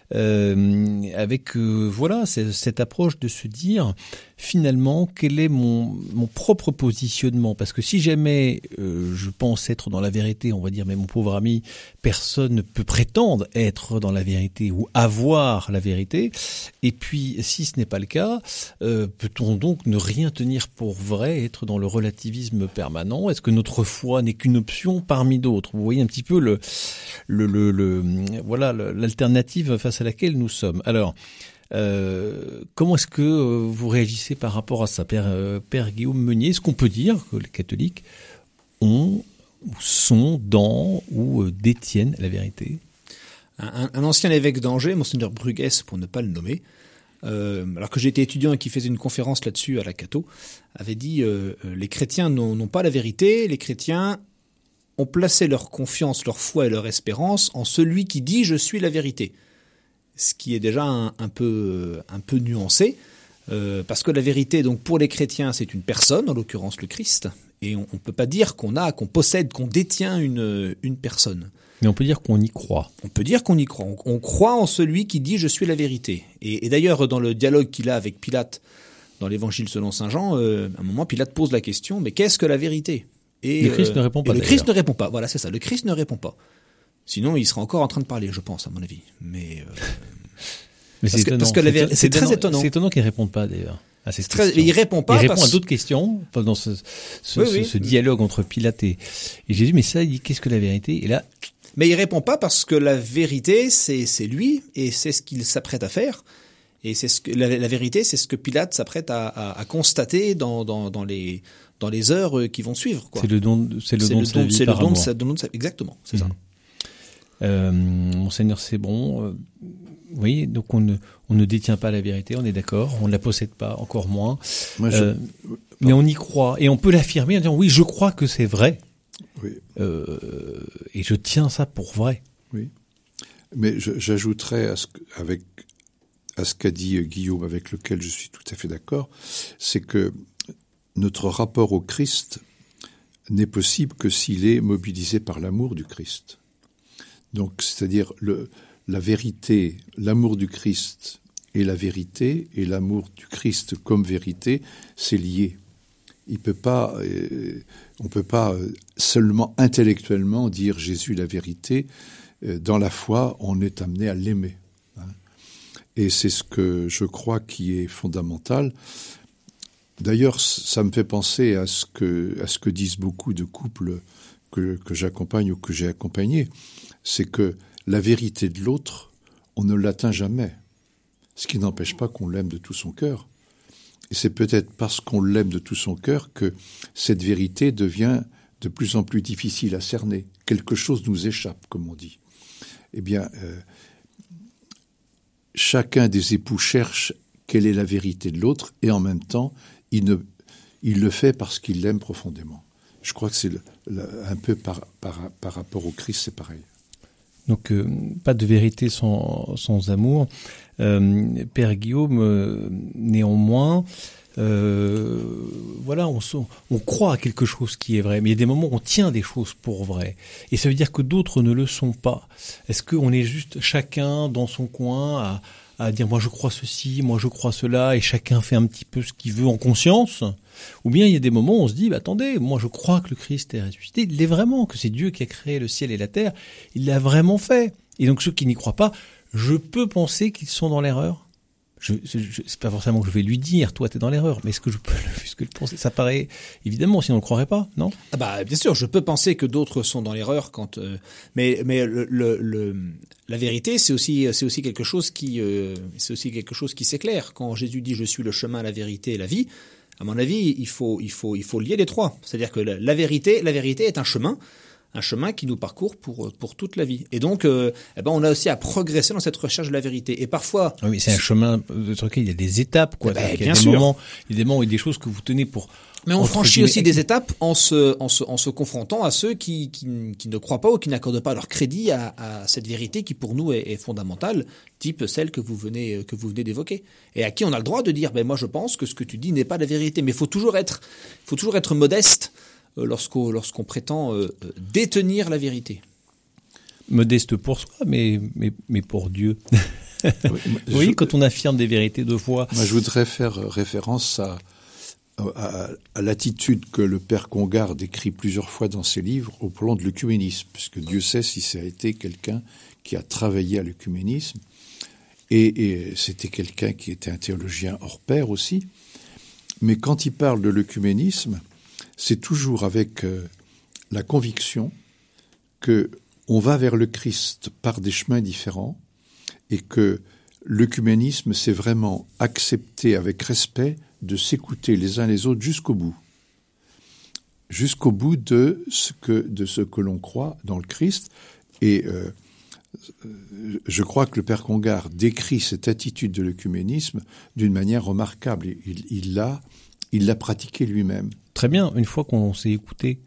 avec voilà cette approche de se dire finalement quel est mon propre positionnement, parce que si jamais je pense être dans la vérité, on va dire, mais mon pauvre ami, personne ne peut prétendre être dans la vérité ou avoir la vérité. Et puis si ce n'est pas le cas, peut-on donc ne rien tenir pour vrai, être dans le relativisme permanent? Est-ce que notre foi n'est qu'une option parmi d'autres? Vous voyez un petit peu voilà l'alternative face à laquelle nous sommes. Alors comment est-ce que vous réagissez par rapport à ça, Père Guillaume Meunier? Est-ce qu'on peut dire que les catholiques ont, ou sont dans, ou détiennent la vérité? Un ancien évêque d'Angers, Monseigneur Bruguès, pour ne pas le nommer, alors que j'étais étudiant et qui faisait une conférence là-dessus à la Cato, avait dit les chrétiens n'ont pas la vérité, les chrétiens ont placé leur confiance, leur foi et leur espérance en celui qui dit « je suis la vérité ». Ce qui est déjà un peu nuancé, parce que la vérité, donc pour les chrétiens, c'est une personne, en l'occurrence le Christ, et on ne peut pas dire qu'on possède, qu'on détient une personne. Mais on peut dire qu'on y croit. On peut dire qu'on y croit. On croit en celui qui dit « je suis la vérité ». Et d'ailleurs, dans le dialogue qu'il a avec Pilate, dans l'Évangile selon saint Jean, à un moment, Pilate pose la question « mais qu'est-ce que la vérité ?» Et le Christ ne répond pas. Le Christ ne répond pas. Voilà, c'est ça. Le Christ ne répond pas. Sinon, il serait encore en train de parler, je pense, à mon avis. Mais c'est étonnant. Parce que c'est très étonnant. C'est étonnant qu'il ne réponde pas, d'ailleurs. Il répond pas. Il répond à d'autres questions pendant ce dialogue entre Pilate et Jésus. Mais ça, il dit qu'est-ce que la vérité? Et là, mais il répond pas parce que la vérité, c'est lui et c'est ce qu'il s'apprête à faire. Et c'est ce que la vérité, c'est ce que Pilate s'apprête à constater dans les heures qui vont suivre. Quoi. C'est le don de sa vie par amour. Exactement, c'est ça. Monseigneur Sébron, oui, donc on ne détient pas la vérité, on est d'accord, on ne la possède pas, encore moins. Mais on y croit et on peut l'affirmer en disant oui, je crois que c'est vrai. Oui. Et je tiens ça pour vrai. Oui. Mais j'ajouterais à ce qu'a dit Guillaume, avec lequel je suis tout à fait d'accord, c'est que notre rapport au Christ n'est possible que s'il est mobilisé par l'amour du Christ. Donc, c'est-à-dire la vérité, l'amour du Christ et la vérité, et l'amour du Christ comme vérité, c'est lié. On peut pas seulement intellectuellement dire Jésus la vérité. Dans la foi, on est amené à l'aimer. Et c'est ce que je crois qui est fondamental. D'ailleurs, ça me fait penser à ce que disent beaucoup de couples que j'accompagne ou que j'ai accompagnés. C'est que la vérité de l'autre, on ne l'atteint jamais. Ce qui n'empêche pas qu'on l'aime de tout son cœur. Et c'est peut-être parce qu'on l'aime de tout son cœur que cette vérité devient de plus en plus difficile à cerner. Quelque chose nous échappe, comme on dit. Eh bien, chacun des époux cherche quelle est la vérité de l'autre, et en même temps, il le fait parce qu'il l'aime profondément. Je crois que c'est un peu par rapport au Christ, c'est pareil. Donc, pas de vérité sans amour. Père Guillaume, néanmoins, voilà, on croit à quelque chose qui est vrai, mais il y a des moments où on tient des choses pour vraies. Et ça veut dire que d'autres ne le sont pas. Est-ce qu'on est juste chacun dans son coin à dire moi je crois ceci, moi je crois cela, et chacun fait un petit peu ce qu'il veut en conscience? Ou bien il y a des moments où on se dit attendez, moi je crois que le Christ est ressuscité, il l'est vraiment, que c'est Dieu qui a créé le ciel et la terre, il l'a vraiment fait. Et donc ceux qui n'y croient pas, je peux penser qu'ils sont dans l'erreur. C'est pas forcément que je vais lui dire toi t'es dans l'erreur, mais est-ce que je peux le penser? Ça paraît évidemment, sinon on ne le croirait pas, non? Bien sûr, je peux penser que d'autres sont dans l'erreur mais la vérité c'est aussi quelque chose qui s'éclaire. Quand Jésus dit je suis le chemin, la vérité et la vie, à mon avis il faut lier les trois. C'est-à-dire que la vérité est un chemin. un chemin qui nous parcourt pour toute la vie. Et donc, on a aussi à progresser dans cette recherche de la vérité. Et parfois... Oui, mais c'est un chemin sur lequel il y a des étapes, quoi. Ben, Il y a des moments, il y a des choses que vous tenez pour... Mais on franchit aussi des étapes en se confrontant à ceux qui ne croient pas ou qui n'accordent pas leur crédit à cette vérité qui pour nous est fondamentale, type celle que vous venez d'évoquer, et à qui on a le droit de dire moi je pense que ce que tu dis n'est pas la vérité. Mais il faut toujours être modeste lorsqu'on prétend détenir la vérité. Modeste pour soi, mais pour Dieu. Oui, quand on affirme des vérités deux fois. Moi, je voudrais faire référence à l'attitude que le père Congar décrit plusieurs fois dans ses livres au plan de l'œcuménisme, puisque Dieu sait si ça a été quelqu'un qui a travaillé à l'œcuménisme, et c'était quelqu'un qui était un théologien hors pair aussi. Mais quand il parle de l'œcuménisme, c'est toujours avec la conviction que on va vers le Christ par des chemins différents, et que l'œcuménisme, c'est vraiment accepter avec respect de s'écouter les uns les autres jusqu'au bout de ce que l'on croit dans le Christ. Et je crois que le père Congar décrit cette attitude de l'œcuménisme d'une manière remarquable. Il l'a pratiqué lui-même. Très bien, une fois qu'on s'est écouté.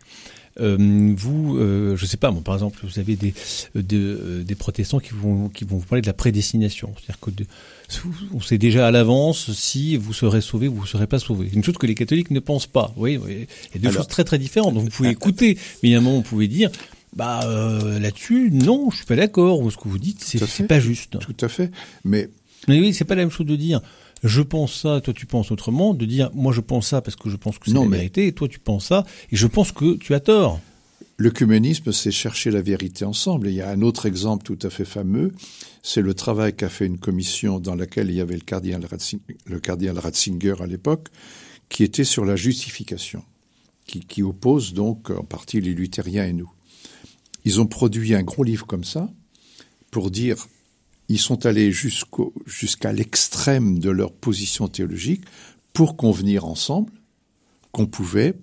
Je sais pas, moi, par exemple, vous avez des protestants qui vont vous parler de la prédestination, c'est-à-dire que on sait déjà à l'avance si vous serez sauvé ou vous serez pas sauvé. Une chose que les catholiques ne pensent pas. Oui, il y a deux choses très très différentes. Donc vous pouvez écouter, mais il y a un moment où vous pouvez dire, là-dessus, non, je suis pas d'accord. Ou ce que vous dites, c'est pas juste. Tout à fait. Mais oui, c'est pas la même chose de dire. Je pense ça, toi tu penses autrement, de dire moi je pense ça parce que je pense que c'est la vérité, et toi tu penses ça, et je pense que tu as tort. L'œcuménisme, c'est chercher la vérité ensemble. Et il y a un autre exemple tout à fait fameux, c'est le travail qu'a fait une commission dans laquelle il y avait le cardinal Ratzinger à l'époque, qui était sur la justification, qui oppose donc en partie les luthériens et nous. Ils ont produit un gros livre comme ça pour dire... Ils sont allés jusqu'à l'extrême de leur position théologique pour convenir ensemble qu'on pouvait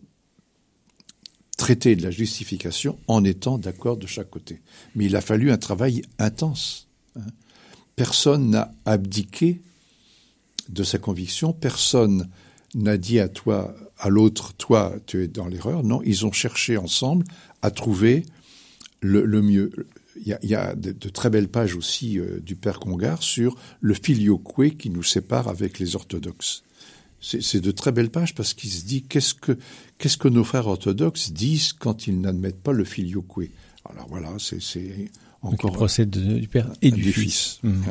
traiter de la justification en étant d'accord de chaque côté. Mais il a fallu un travail intense. Personne n'a abdiqué de sa conviction, personne n'a dit à l'autre, toi, tu es dans l'erreur. Non, ils ont cherché ensemble à trouver le mieux. Il y a de très belles pages aussi du père Congar sur le filioque qui nous sépare avec les orthodoxes. C'est de très belles pages parce qu'il se dit qu'est-ce que nos frères orthodoxes disent quand ils n'admettent pas le filioque. Alors voilà, c'est encore... Donc il procède du père et du fils. Hein.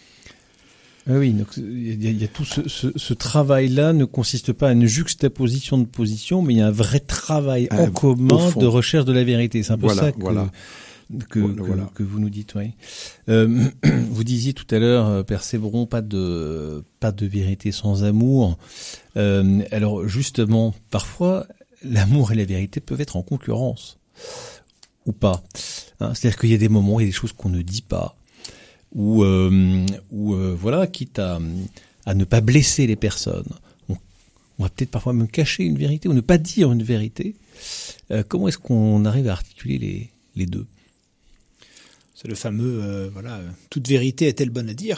Oui, donc il y a tout ce travail-là ne consiste pas à une juxtaposition de positions, mais il y a un vrai travail en commun de recherche de la vérité. C'est un peu ça que vous nous dites, oui. Vous disiez tout à l'heure, Père Sévron, pas de vérité sans amour. Alors justement, parfois, l'amour et la vérité peuvent être en concurrence, ou pas. C'est-à-dire qu'il y a des moments, il y a des choses qu'on ne dit pas, ou voilà, quitte à ne pas blesser les personnes. On va peut-être parfois même cacher une vérité, ou ne pas dire une vérité. Comment est-ce qu'on arrive à articuler les deux ? C'est le fameux, toute vérité est-elle bonne à dire ?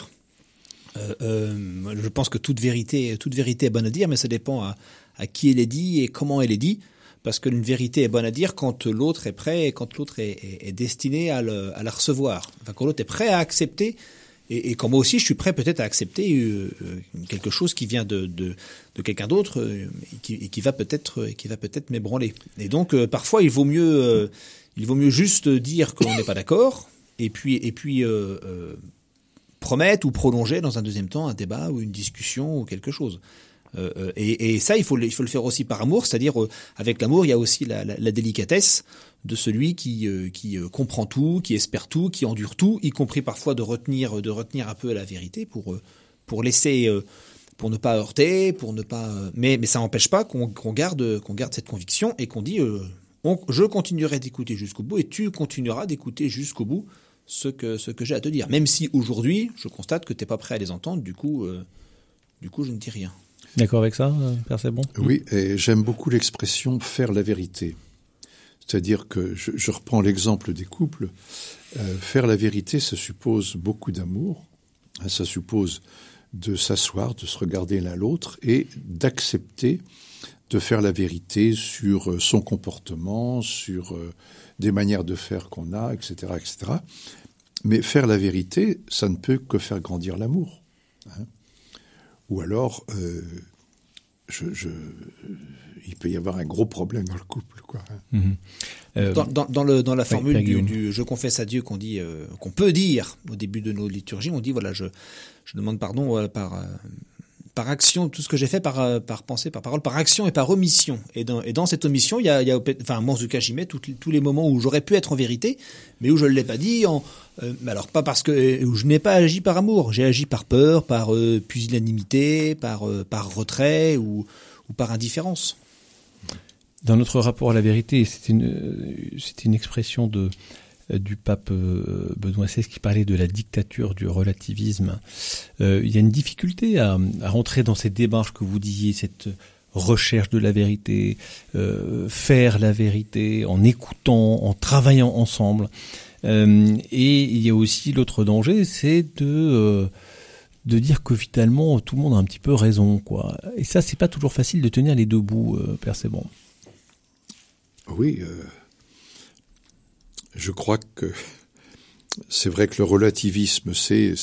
Je pense que toute vérité est bonne à dire, mais ça dépend à qui elle est dit et comment elle est dit. Parce qu'une vérité est bonne à dire quand l'autre est prêt et quand l'autre est destiné à la recevoir. Enfin, quand l'autre est prêt à accepter, et quand moi aussi je suis prêt peut-être à accepter quelque chose qui vient de quelqu'un d'autre et qui va peut-être m'ébranler. Et donc parfois il vaut mieux juste dire qu'on n'est pas d'accord. Et puis promettre ou prolonger dans un deuxième temps un débat ou une discussion ou quelque chose. Et ça, il faut le faire aussi par amour, c'est-à-dire avec l'amour, il y a aussi la délicatesse de celui qui comprend tout, qui espère tout, qui endure tout, y compris parfois de retenir un peu la vérité pour laisser, pour ne pas heurter, pour ne pas. Mais ça n'empêche pas qu'on garde cette conviction et qu'on dit je continuerai d'écouter jusqu'au bout et tu continueras d'écouter jusqu'au bout ce que j'ai à te dire. Même si aujourd'hui, je constate que tu n'es pas prêt à les entendre, du coup, je ne dis rien. D'accord avec ça, Père Sévron ? Oui, et j'aime beaucoup l'expression « faire la vérité ». C'est-à-dire que, je reprends l'exemple des couples, faire la vérité, ça suppose beaucoup d'amour, hein, ça suppose de s'asseoir, de se regarder l'un l'autre et d'accepter de faire la vérité sur son comportement, sur des manières de faire qu'on a, etc., etc. Mais faire la vérité, ça ne peut que faire grandir l'amour. Hein. Ou alors, il peut y avoir un gros problème dans le couple, quoi. Dans la formule du je confesse à Dieu qu'on dit, qu'on peut dire au début de nos liturgies, on dit voilà, je demande pardon par action, tout ce que j'ai fait par pensée, par parole, par action et par omission. Et dans cette omission, il y a enfin, moi en tout cas, j'y mets tous les moments où j'aurais pu être en vérité, mais où je ne l'ai pas dit. Alors pas parce que où je n'ai pas agi par amour, j'ai agi par peur, par pusillanimité, par retrait ou par indifférence. Dans notre rapport à la vérité, c'était une expression du pape Benoît XVI qui parlait de la dictature du relativisme. Il y a une difficulté à rentrer dans cette démarche que vous disiez, cette recherche de la vérité, faire la vérité en écoutant, en travaillant ensemble. Et il y a aussi l'autre danger, c'est de dire que finalement tout le monde a un petit peu raison, quoi. Et ça, c'est pas toujours facile de tenir les deux bouts, Père Sebran. Oui, je crois que c'est vrai que le relativisme, c'est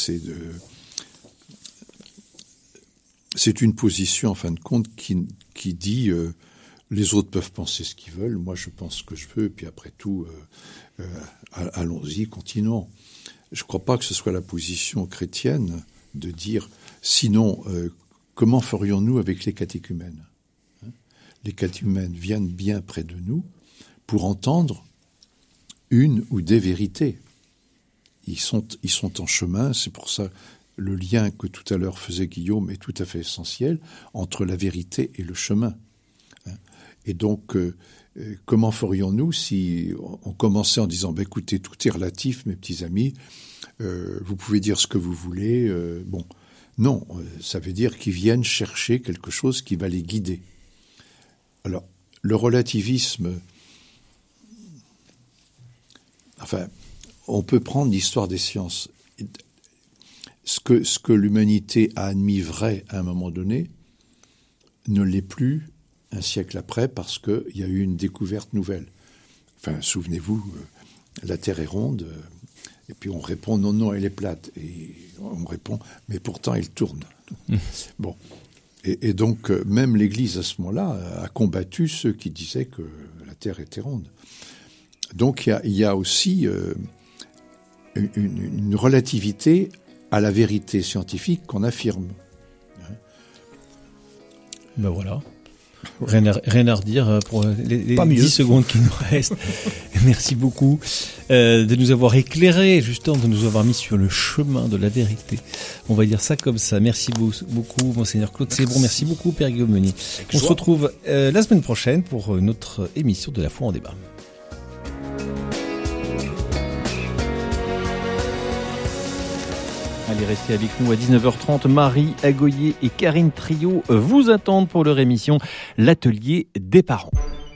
une position, en fin de compte, qui dit les autres peuvent penser ce qu'ils veulent, moi je pense ce que je veux, et puis après tout, allons-y, continuons. Je ne crois pas que ce soit la position chrétienne de dire, sinon, comment ferions-nous avec les catéchumènes ? Les catéchumènes viennent bien près de nous pour entendre une ou des vérités. Ils sont en chemin, c'est pour ça le lien que tout à l'heure faisait Guillaume est tout à fait essentiel entre la vérité et le chemin. Et donc, comment ferions-nous si on commençait en disant écoutez, tout est relatif, mes petits amis, vous pouvez dire ce que vous voulez, bon. Non, ça veut dire qu'ils viennent chercher quelque chose qui va les guider. Alors, le relativisme, enfin, on peut prendre l'histoire des sciences. Ce que l'humanité a admis vrai à un moment donné ne l'est plus un siècle après parce qu'il y a eu une découverte nouvelle. Enfin, souvenez-vous, la Terre est ronde, et puis on répond non, elle est plate. Et on répond, mais pourtant elle tourne. Bon. Et donc, même l'Église, à ce moment-là, a combattu ceux qui disaient que la Terre était ronde. Donc, il y a aussi une relativité à la vérité scientifique qu'on affirme. Ben voilà. Rien à redire pour les 10 secondes qui nous restent. Merci beaucoup de nous avoir éclairés, justement, de nous avoir mis sur le chemin de la vérité. On va dire ça comme ça. Merci beaucoup, Monseigneur Claude Sebran. Merci beaucoup, Père Guillaume Meunier. On se retrouve la semaine prochaine pour notre émission de la foi en débat. Allez, restez avec nous à 19h30. Marie Agoyer et Karine Trio vous attendent pour leur émission L'Atelier des parents.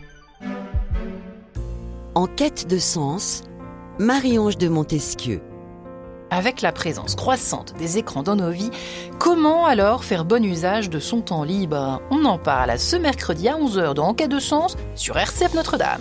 En quête de sens, Marie-Ange de Montesquieu. Avec la présence croissante des écrans dans nos vies, comment alors faire bon usage de son temps libre ? On en parle ce mercredi à 11h dans En quête de sens sur RCF Notre-Dame.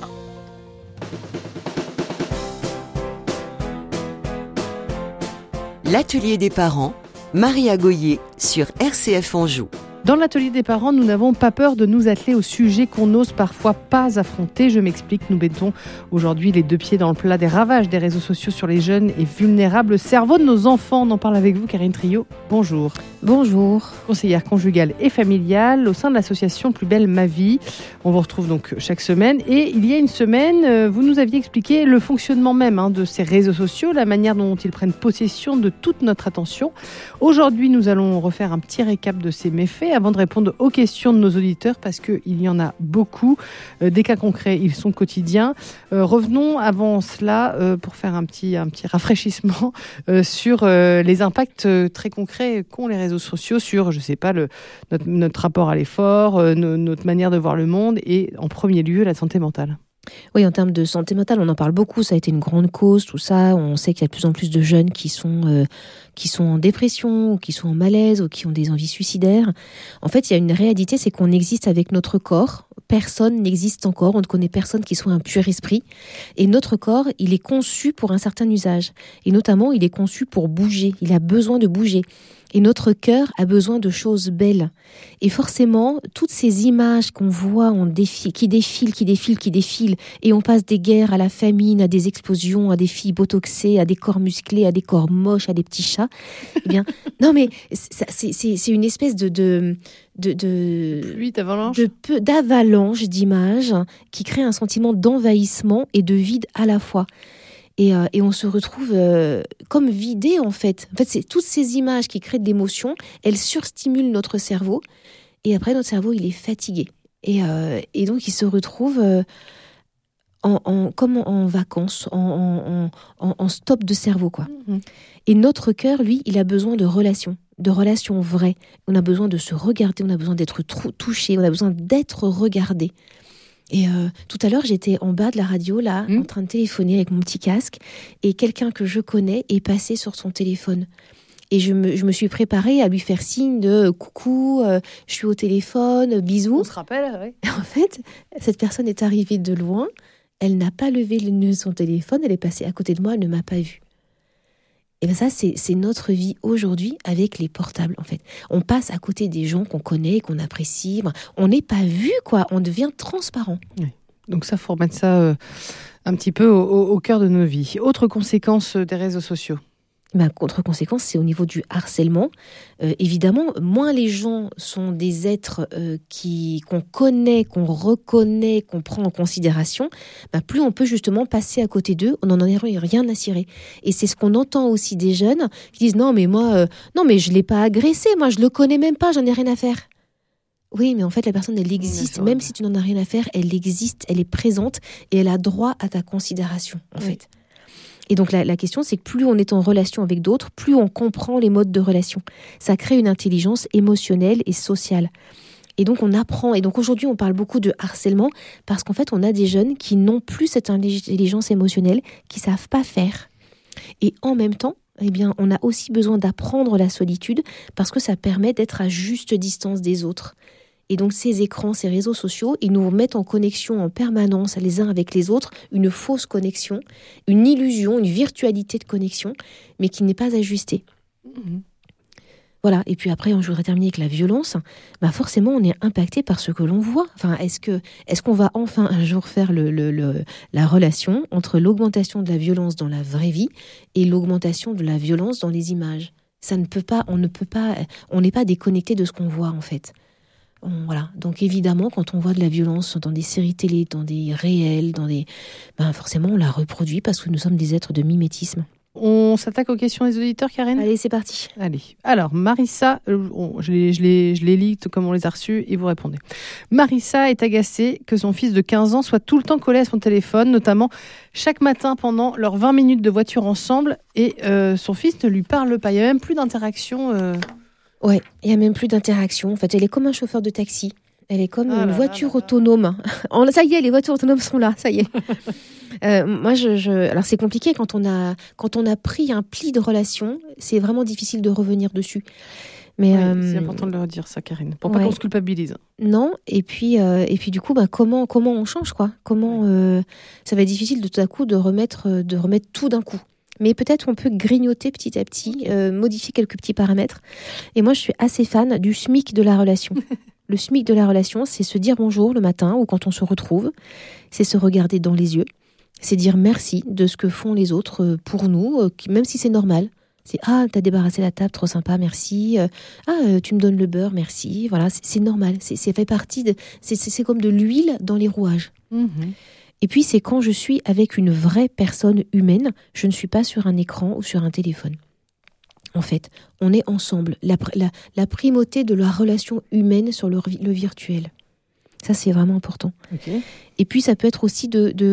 L'Atelier des parents, Marie Agoyer sur RCF Anjou. Dans l'Atelier des parents, nous n'avons pas peur de nous atteler au sujet qu'on n'ose parfois pas affronter. Je m'explique, nous mettons aujourd'hui les deux pieds dans le plat des ravages des réseaux sociaux sur les jeunes et vulnérables cerveaux de nos enfants. On en parle avec vous, Karine Trio. Bonjour. Bonjour. Conseillère conjugale et familiale au sein de l'association Plus belle ma vie. On vous retrouve donc chaque semaine. Et il y a une semaine, vous nous aviez expliqué le fonctionnement même de ces réseaux sociaux, la manière dont ils prennent possession de toute notre attention. Aujourd'hui, nous allons refaire un petit récap de ces méfaits avant de répondre aux questions de nos auditeurs parce qu'il y en a beaucoup. Des cas concrets, ils sont quotidiens. Revenons avant cela pour faire un petit rafraîchissement sur les impacts très concrets qu'ont les réseaux sociaux sur, je sais pas, notre rapport à l'effort, notre manière de voir le monde et en premier lieu la santé mentale. Oui, en termes de santé mentale, on en parle beaucoup. Ça a été une grande cause, tout ça. On sait qu'il y a de plus en plus de jeunes qui sont en dépression, ou qui sont en malaise, ou qui ont des envies suicidaires. En fait, il y a une réalité, c'est qu'on existe avec notre corps. Personne n'existe encore. On ne connaît personne qui soit un pur esprit. Et notre corps, il est conçu pour un certain usage. Et notamment, il est conçu pour bouger. Il a besoin de bouger. Et notre cœur a besoin de choses belles. Et forcément, toutes ces images qu'on voit qui défilent, et on passe des guerres à la famine, à des explosions, à des filles botoxées, à des corps musclés, à des corps moches, à des petits chats. Eh bien, non mais c'est une espèce d'avalanche d'images qui crée un sentiment d'envahissement et de vide à la fois. Et on se retrouve comme vidé en fait. En fait, c'est toutes ces images qui créent de l'émotion, elles surstimulent notre cerveau. Et après, notre cerveau, il est fatigué. Et donc, il se retrouve comme en vacances, en stop de cerveau, quoi. Mmh. Et notre cœur, lui, il a besoin de relations vraies. On a besoin de se regarder, on a besoin d'être touché, on a besoin d'être regardé. Et tout à l'heure, j'étais en bas de la radio, là, en train de téléphoner avec mon petit casque, et quelqu'un que je connais est passé sur son téléphone. Et je me suis préparée à lui faire signe de coucou, je suis au téléphone, bisous. On se rappelle, oui. En fait, cette personne est arrivée de loin, elle n'a pas levé le nœud de son téléphone, elle est passée à côté de moi, elle ne m'a pas vue. Et bien ça, c'est notre vie aujourd'hui avec les portables, en fait. On passe à côté des gens qu'on connaît, qu'on apprécie. On n'est pas vu, quoi. On devient transparent. Oui. Donc ça, faut remettre ça un petit peu au cœur de nos vies. Autre conséquence des réseaux sociaux. Contre-conséquence, c'est au niveau du harcèlement. Évidemment, moins les gens sont des êtres qu'on connaît, qu'on reconnaît, qu'on prend en considération, plus on peut justement passer à côté d'eux, on n'en a rien à cirer. Et c'est ce qu'on entend aussi des jeunes qui disent « Non, mais moi, je ne l'ai pas agressé, moi je ne le connais même pas, j'en ai rien à faire ». Oui, mais en fait, la personne, elle existe. Même si tu n'en as rien à faire, elle existe, elle est présente et elle a droit à ta considération, en fait. Et donc la question, c'est que plus on est en relation avec d'autres, plus on comprend les modes de relation. Ça crée une intelligence émotionnelle et sociale. Et donc on apprend. Et donc aujourd'hui, on parle beaucoup de harcèlement parce qu'en fait, on a des jeunes qui n'ont plus cette intelligence émotionnelle, qui savent pas faire. Et en même temps, eh bien, on a aussi besoin d'apprendre la solitude parce que ça permet d'être à juste distance des autres. Et donc ces écrans, ces réseaux sociaux, ils nous mettent en connexion en permanence les uns avec les autres, une fausse connexion, une illusion, une virtualité de connexion, mais qui n'est pas ajustée. Mmh. Voilà. Et puis après, je voudrais terminer avec la violence. Forcément, on est impacté par ce que l'on voit. Enfin, est-ce qu'on va enfin un jour faire la relation entre l'augmentation de la violence dans la vraie vie et l'augmentation de la violence dans les images ? Ça ne peut pas, on n'est pas déconnecté de ce qu'on voit en fait. Voilà. Donc évidemment, quand on voit de la violence dans des séries télé, dans des réels, forcément on la reproduit parce que nous sommes des êtres de mimétisme. On s'attaque aux questions des auditeurs, Karine ? Allez, c'est parti. Allez. Alors, Marissa, je les lis comme on les a reçus et vous répondez. Marissa est agacée que son fils de 15 ans soit tout le temps collé à son téléphone, notamment chaque matin pendant leurs 20 minutes de voiture ensemble, et son fils ne lui parle pas. Il n'y a même plus d'interaction. Ouais, il n'y a même plus d'interaction. En fait, elle est comme un chauffeur de taxi. Elle est comme une voiture autonome. Ça y est, les voitures autonomes sont là, ça y est. Moi, alors c'est compliqué quand on a pris un pli de relation, c'est vraiment difficile de revenir dessus. Mais c'est important de le redire, ça, Karine, pour pas qu'on se culpabilise. Non, et puis du coup, comment on change, quoi ? Ça va être difficile de tout à coup de remettre tout d'un coup. Mais peut-être on peut grignoter petit à petit, modifier quelques petits paramètres. Et moi, je suis assez fan du SMIC de la relation. Le SMIC de la relation, c'est se dire bonjour le matin ou quand on se retrouve. C'est se regarder dans les yeux. C'est dire merci de ce que font les autres pour nous, même si c'est normal. C'est « Ah, t'as débarrassé la table, trop sympa, merci. Tu me donnes le beurre, merci. » Voilà, c'est normal. C'est fait partie c'est comme de l'huile dans les rouages. Mmh. Et puis, c'est quand je suis avec une vraie personne humaine, je ne suis pas sur un écran ou sur un téléphone. En fait, on est ensemble. La primauté de la relation humaine sur le virtuel. Ça, c'est vraiment important. Okay. Et puis, ça peut être aussi de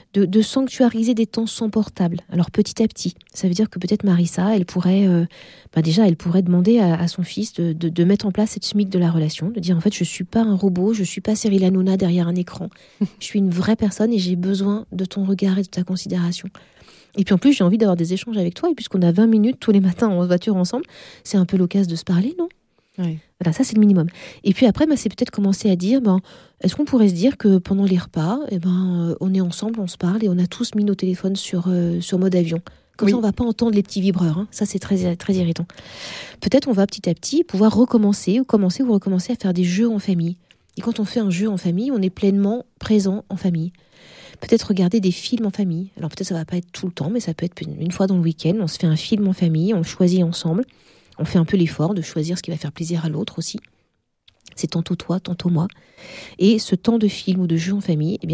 de sanctuariser des temps sans portable. Alors petit à petit, ça veut dire que peut-être Marissa, elle pourrait demander à son fils de mettre en place cette SMIC de la relation, de dire en fait je suis pas un robot, je suis pas Cyril Hanouna derrière un écran, je suis une vraie personne et j'ai besoin de ton regard et de ta considération. Et puis en plus j'ai envie d'avoir des échanges avec toi et puisqu'on a 20 minutes tous les matins en voiture ensemble, c'est un peu l'occasion de se parler, non ? Oui. Voilà, ça c'est le minimum. Et puis après, c'est peut-être commencer à dire, est-ce qu'on pourrait se dire que pendant les repas, on est ensemble, on se parle et on a tous mis nos téléphones sur mode avion. Comme ça, on va pas entendre les petits vibreurs. Ça, c'est très, très irritant. Peut-être on va petit à petit pouvoir recommencer à faire des jeux en famille. Et quand on fait un jeu en famille, on est pleinement présent en famille. Peut-être regarder des films en famille. Alors peut-être ça va pas être tout le temps, mais ça peut être une fois dans le week-end. On se fait un film en famille, on le choisit ensemble. On fait un peu l'effort de choisir ce qui va faire plaisir à l'autre aussi. C'est tantôt toi, tantôt moi. Et ce temps de film ou de jeu en famille,